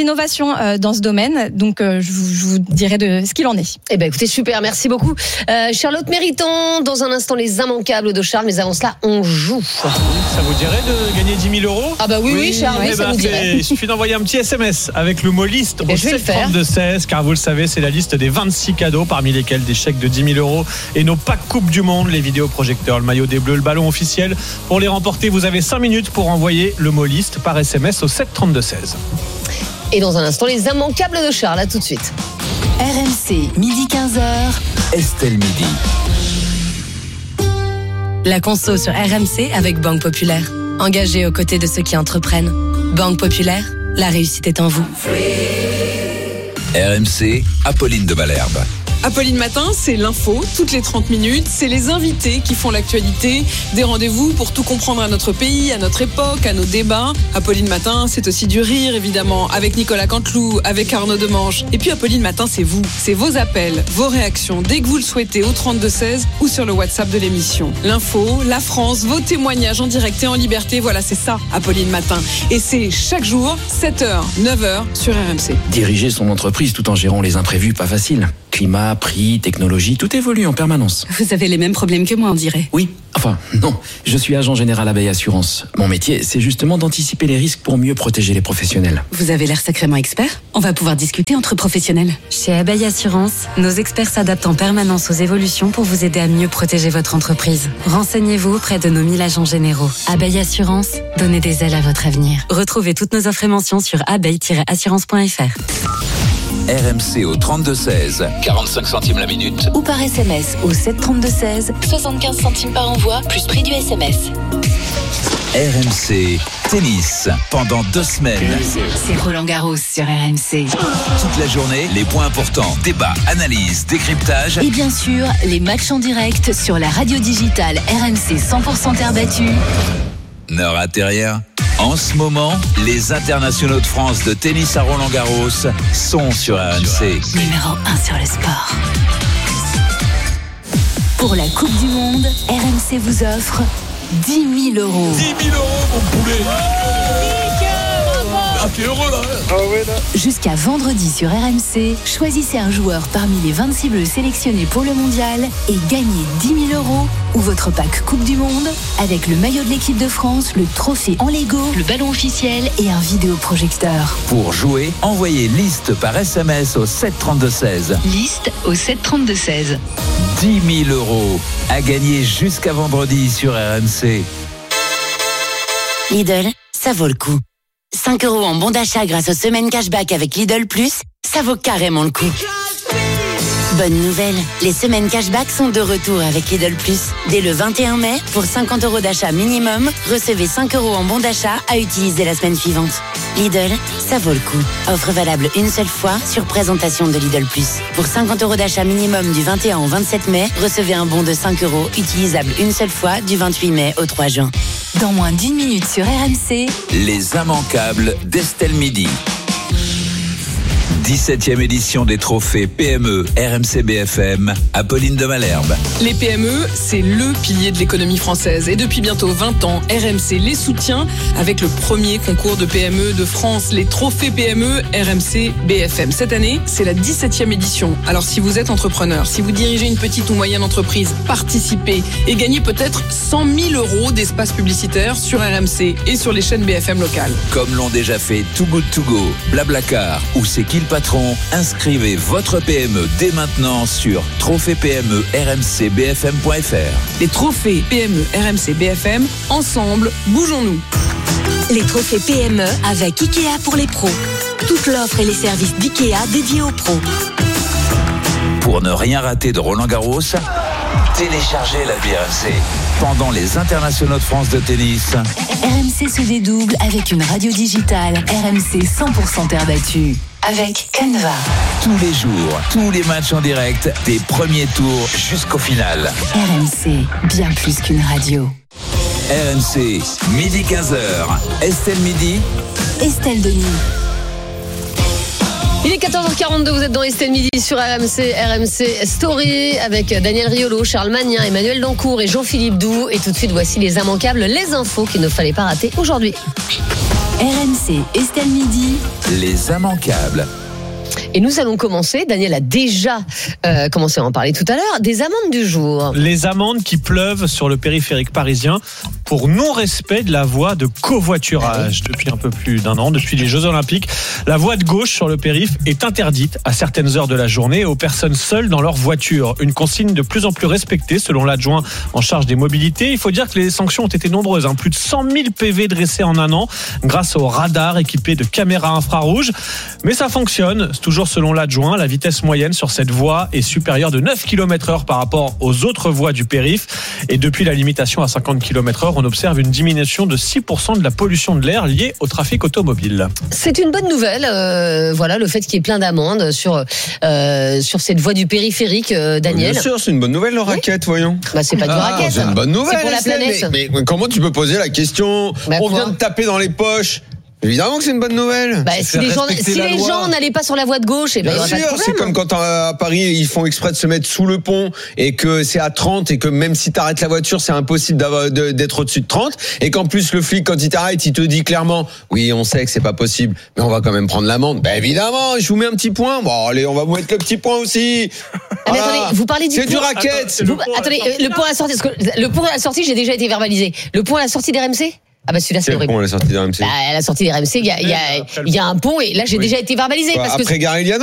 formation euh, dans ce domaine. Donc, euh, je, vous, je vous dirai de ce qu'il en est.
Eh ben, écoutez, super, merci beaucoup. Euh, Charlotte Méritant, dans un instant, les immanquables de Charles, mais avant cela, on joue.
Ça vous dirait de gagner dix mille euros?
Ah bah oui, oui, Charles, oui,
eh
ça
ben,
nous dirait.
Il suffit d'envoyer un petit S M S avec le mot liste
Eh ben,
au
je vais le
sept trente-deux seize, car vous le savez, c'est la liste des vingt-six cadeaux, parmi lesquels des chèques de dix mille euros et nos packs Coupe du Monde, les vidéoprojecteurs, le maillot des Bleus, le ballon officiel. Pour les remporter, vous avez cinq minutes pour envoyer le mot liste par S M S au sept trente-deux seize.
Et dans un instant, les immanquables de Charles, à tout de suite.
R M C, midi quinze heures.
Estelle Midi.
La conso sur R M C avec Banque Populaire. Engagée aux côtés de ceux qui entreprennent. Banque Populaire, la réussite est en vous.
R M C, Apolline de Malherbe.
Apolline Matin, c'est l'info, toutes les trente minutes, c'est les invités qui font l'actualité, des rendez-vous pour tout comprendre à notre pays, à notre époque, à nos débats. Apolline Matin, c'est aussi du rire évidemment, avec Nicolas Canteloup, avec Arnaud Demanche. Et puis Apolline Matin, c'est vous, c'est vos appels, vos réactions, dès que vous le souhaitez au trente-deux seize ou sur le WhatsApp de l'émission. L'info, la France, vos témoignages en direct et en liberté, voilà c'est ça, Apolline Matin. Et c'est chaque jour, sept heures, neuf heures sur R M C.
Diriger son entreprise tout en gérant les imprévus, pas facile. Climat, prix, technologie, tout évolue en permanence.
Vous avez les mêmes problèmes que moi, on dirait.
Oui, enfin, non. Je suis agent général Abeille Assurance. Mon métier, c'est justement d'anticiper les risques pour mieux protéger les professionnels.
Vous avez l'air sacrément expert. On va pouvoir discuter entre professionnels. Chez Abeille Assurance, nos experts s'adaptent en permanence aux évolutions pour vous aider à mieux protéger votre entreprise. Renseignez-vous auprès de nos mille agents généraux. Abeille Assurance, donnez des ailes à votre avenir. Retrouvez toutes nos offres et mentions sur abeille tiret assurance point f r.
R M C au trente-deux seize, quarante-cinq centimes la minute.
Ou par S M S au sept trente-deux seize, soixante-quinze centimes par envoi, plus prix du S M S.
R M C Tennis, pendant deux semaines.
C'est Roland Garros sur R M C.
Toute la journée, les points importants, débats, analyses, décryptage.
Et bien sûr, les matchs en direct sur la radio digitale R M C cent pour cent terre battue.
Ne ratez rien. En ce moment, les internationaux de France de tennis à Roland-Garros sont sur R M C.
Numéro un sur le sport. Pour la Coupe du Monde, R M C vous offre dix mille euros.
dix mille euros, mon poulet. Ah, t'es heureux là, hein. Ah ouais, là.
Jusqu'à vendredi sur R M C, choisissez un joueur parmi les vingt-six bleus sélectionnés pour le mondial et gagnez dix mille euros ou votre pack Coupe du Monde avec le maillot de l'équipe de France, le trophée en Lego, le ballon officiel et un vidéoprojecteur.
Pour jouer, envoyez liste par S M S au sept trente-deux seize.
Liste au sept trente-deux seize.
dix mille euros à gagner jusqu'à vendredi sur R M C.
Lidl, ça vaut le coup. cinq euros en bon d'achat grâce aux semaines cashback avec Lidl Plus, ça vaut carrément le coup. Bonne nouvelle, les semaines cashback sont de retour avec Lidl Plus. Dès le vingt et un mai, pour cinquante euros d'achat minimum, recevez cinq euros en bon d'achat à utiliser la semaine suivante. Lidl, ça vaut le coup. Offre valable une seule fois sur présentation de Lidl Plus. Pour cinquante euros d'achat minimum du vingt et un au vingt-sept mai, recevez un bon de cinq euros utilisable une seule fois du vingt-huit mai au trois juin.
Dans moins d'une minute sur R M C,
les immanquables d'Estelle Midi. dix-septième édition des trophées P M E R M C B F M, Apolline de Malherbe.
Les P M E, c'est le pilier de l'économie française. Et depuis bientôt vingt ans, R M C les soutient avec le premier concours de P M E de France, les trophées P M E R M C B F M. Cette année, c'est la dix-septième édition. Alors si vous êtes entrepreneur, si vous dirigez une petite ou moyenne entreprise, participez et gagnez peut-être cent mille euros d'espace publicitaire sur R M C et sur les chaînes B F M locales.
Comme l'ont déjà fait Too Good To Go, Blablacar ou C'est qui le patron, inscrivez votre P M E dès maintenant sur trophée P M E R M C B F M point F R.
Les trophées P M E R M C B F M, ensemble, bougeons-nous.
Les trophées P M E avec Ikea pour les pros. Toute l'offre et les services d'Ikea dédiés aux pros.
Pour ne rien rater de Roland Garros, téléchargez l'appli R M C. Pendant les internationaux de France de tennis,
R M C se dédouble avec une radio digitale R M C cent pour cent terre battue. Avec Canva.
Tous les jours, tous les matchs en direct, des premiers tours jusqu'au final.
R M C, bien plus qu'une radio.
R M C, midi quinze heures. Estelle Midi.
Estelle Denis.
Il est quatorze heures quarante-deux, vous êtes dans Estelle Midi sur R M C, R M C Story avec Daniel Riolo, Charles Magnin, Emmanuel Dancourt et Jean-Philippe Doux. Et tout de suite, voici les immanquables, les infos qu'il ne fallait pas rater aujourd'hui.
R M C Estelle Midi.
Les immanquables.
Et nous allons commencer, Daniel a déjà euh, commencé à en parler tout à l'heure, des amendes du jour.
Les amendes qui pleuvent sur le périphérique parisien pour non-respect de la voie de covoiturage. Depuis un peu plus d'un an, depuis les Jeux Olympiques, la voie de gauche sur le périph' est interdite à certaines heures de la journée aux personnes seules dans leur voiture. Une consigne de plus en plus respectée selon l'adjoint en charge des mobilités. Il faut dire que les sanctions ont été nombreuses, hein. Plus de cent mille P V dressés en un an grâce aux radars équipés de caméras infrarouges. Mais ça fonctionne. Toujours selon l'adjoint, la vitesse moyenne sur cette voie est supérieure de neuf kilomètres heure par rapport aux autres voies du périph'. Et depuis la limitation à cinquante kilomètres heure, on observe une diminution de six pour cent de la pollution de l'air liée au trafic automobile.
C'est une bonne nouvelle, euh, voilà, le fait qu'il y ait plein d'amendes sur, euh, sur cette voie du périphérique, euh, Daniel.
Bien sûr, c'est une bonne nouvelle, le racket, oui. voyons.
Bah, c'est pas du
ah,
racket.
C'est une bonne nouvelle.
C'est pour la planète.
Mais, mais comment tu peux poser la question
bah,
on
quoi
vient de taper dans les poches. Évidemment que c'est une bonne nouvelle.
Bah, si les, gens, si les gens n'allaient pas sur la voie de gauche, et ben,
bien
il y aurait
sûr,
pas de
c'est
problème.
comme quand à Paris ils font exprès de se mettre sous le pont et que c'est à trente et que même si t'arrêtes la voiture, c'est impossible d'avoir, de, d'être au-dessus de trente et qu'en plus le flic quand il t'arrête, il te dit clairement oui, on sait que c'est pas possible, mais on va quand même prendre l'amende. Ben évidemment, je vous mets un petit point. Bon, allez, on va vous mettre le petit point aussi.
Ah, mais attendez, vous parlez du
c'est
point.
du racket.
Attends, vous, attendez, le point à la sortie, parce que le point à la sortie, j'ai déjà été verbalisé. Le point à la sortie des R M C. Ah bah celui-là c'est
Quel
horrible.
pont à la sortie des R M C?
Bah, à la sortie des R M C, il y a, il y a, il y a un pont et là j'ai déjà été verbalisé.
Quoi,
parce
après
que
Garigliano?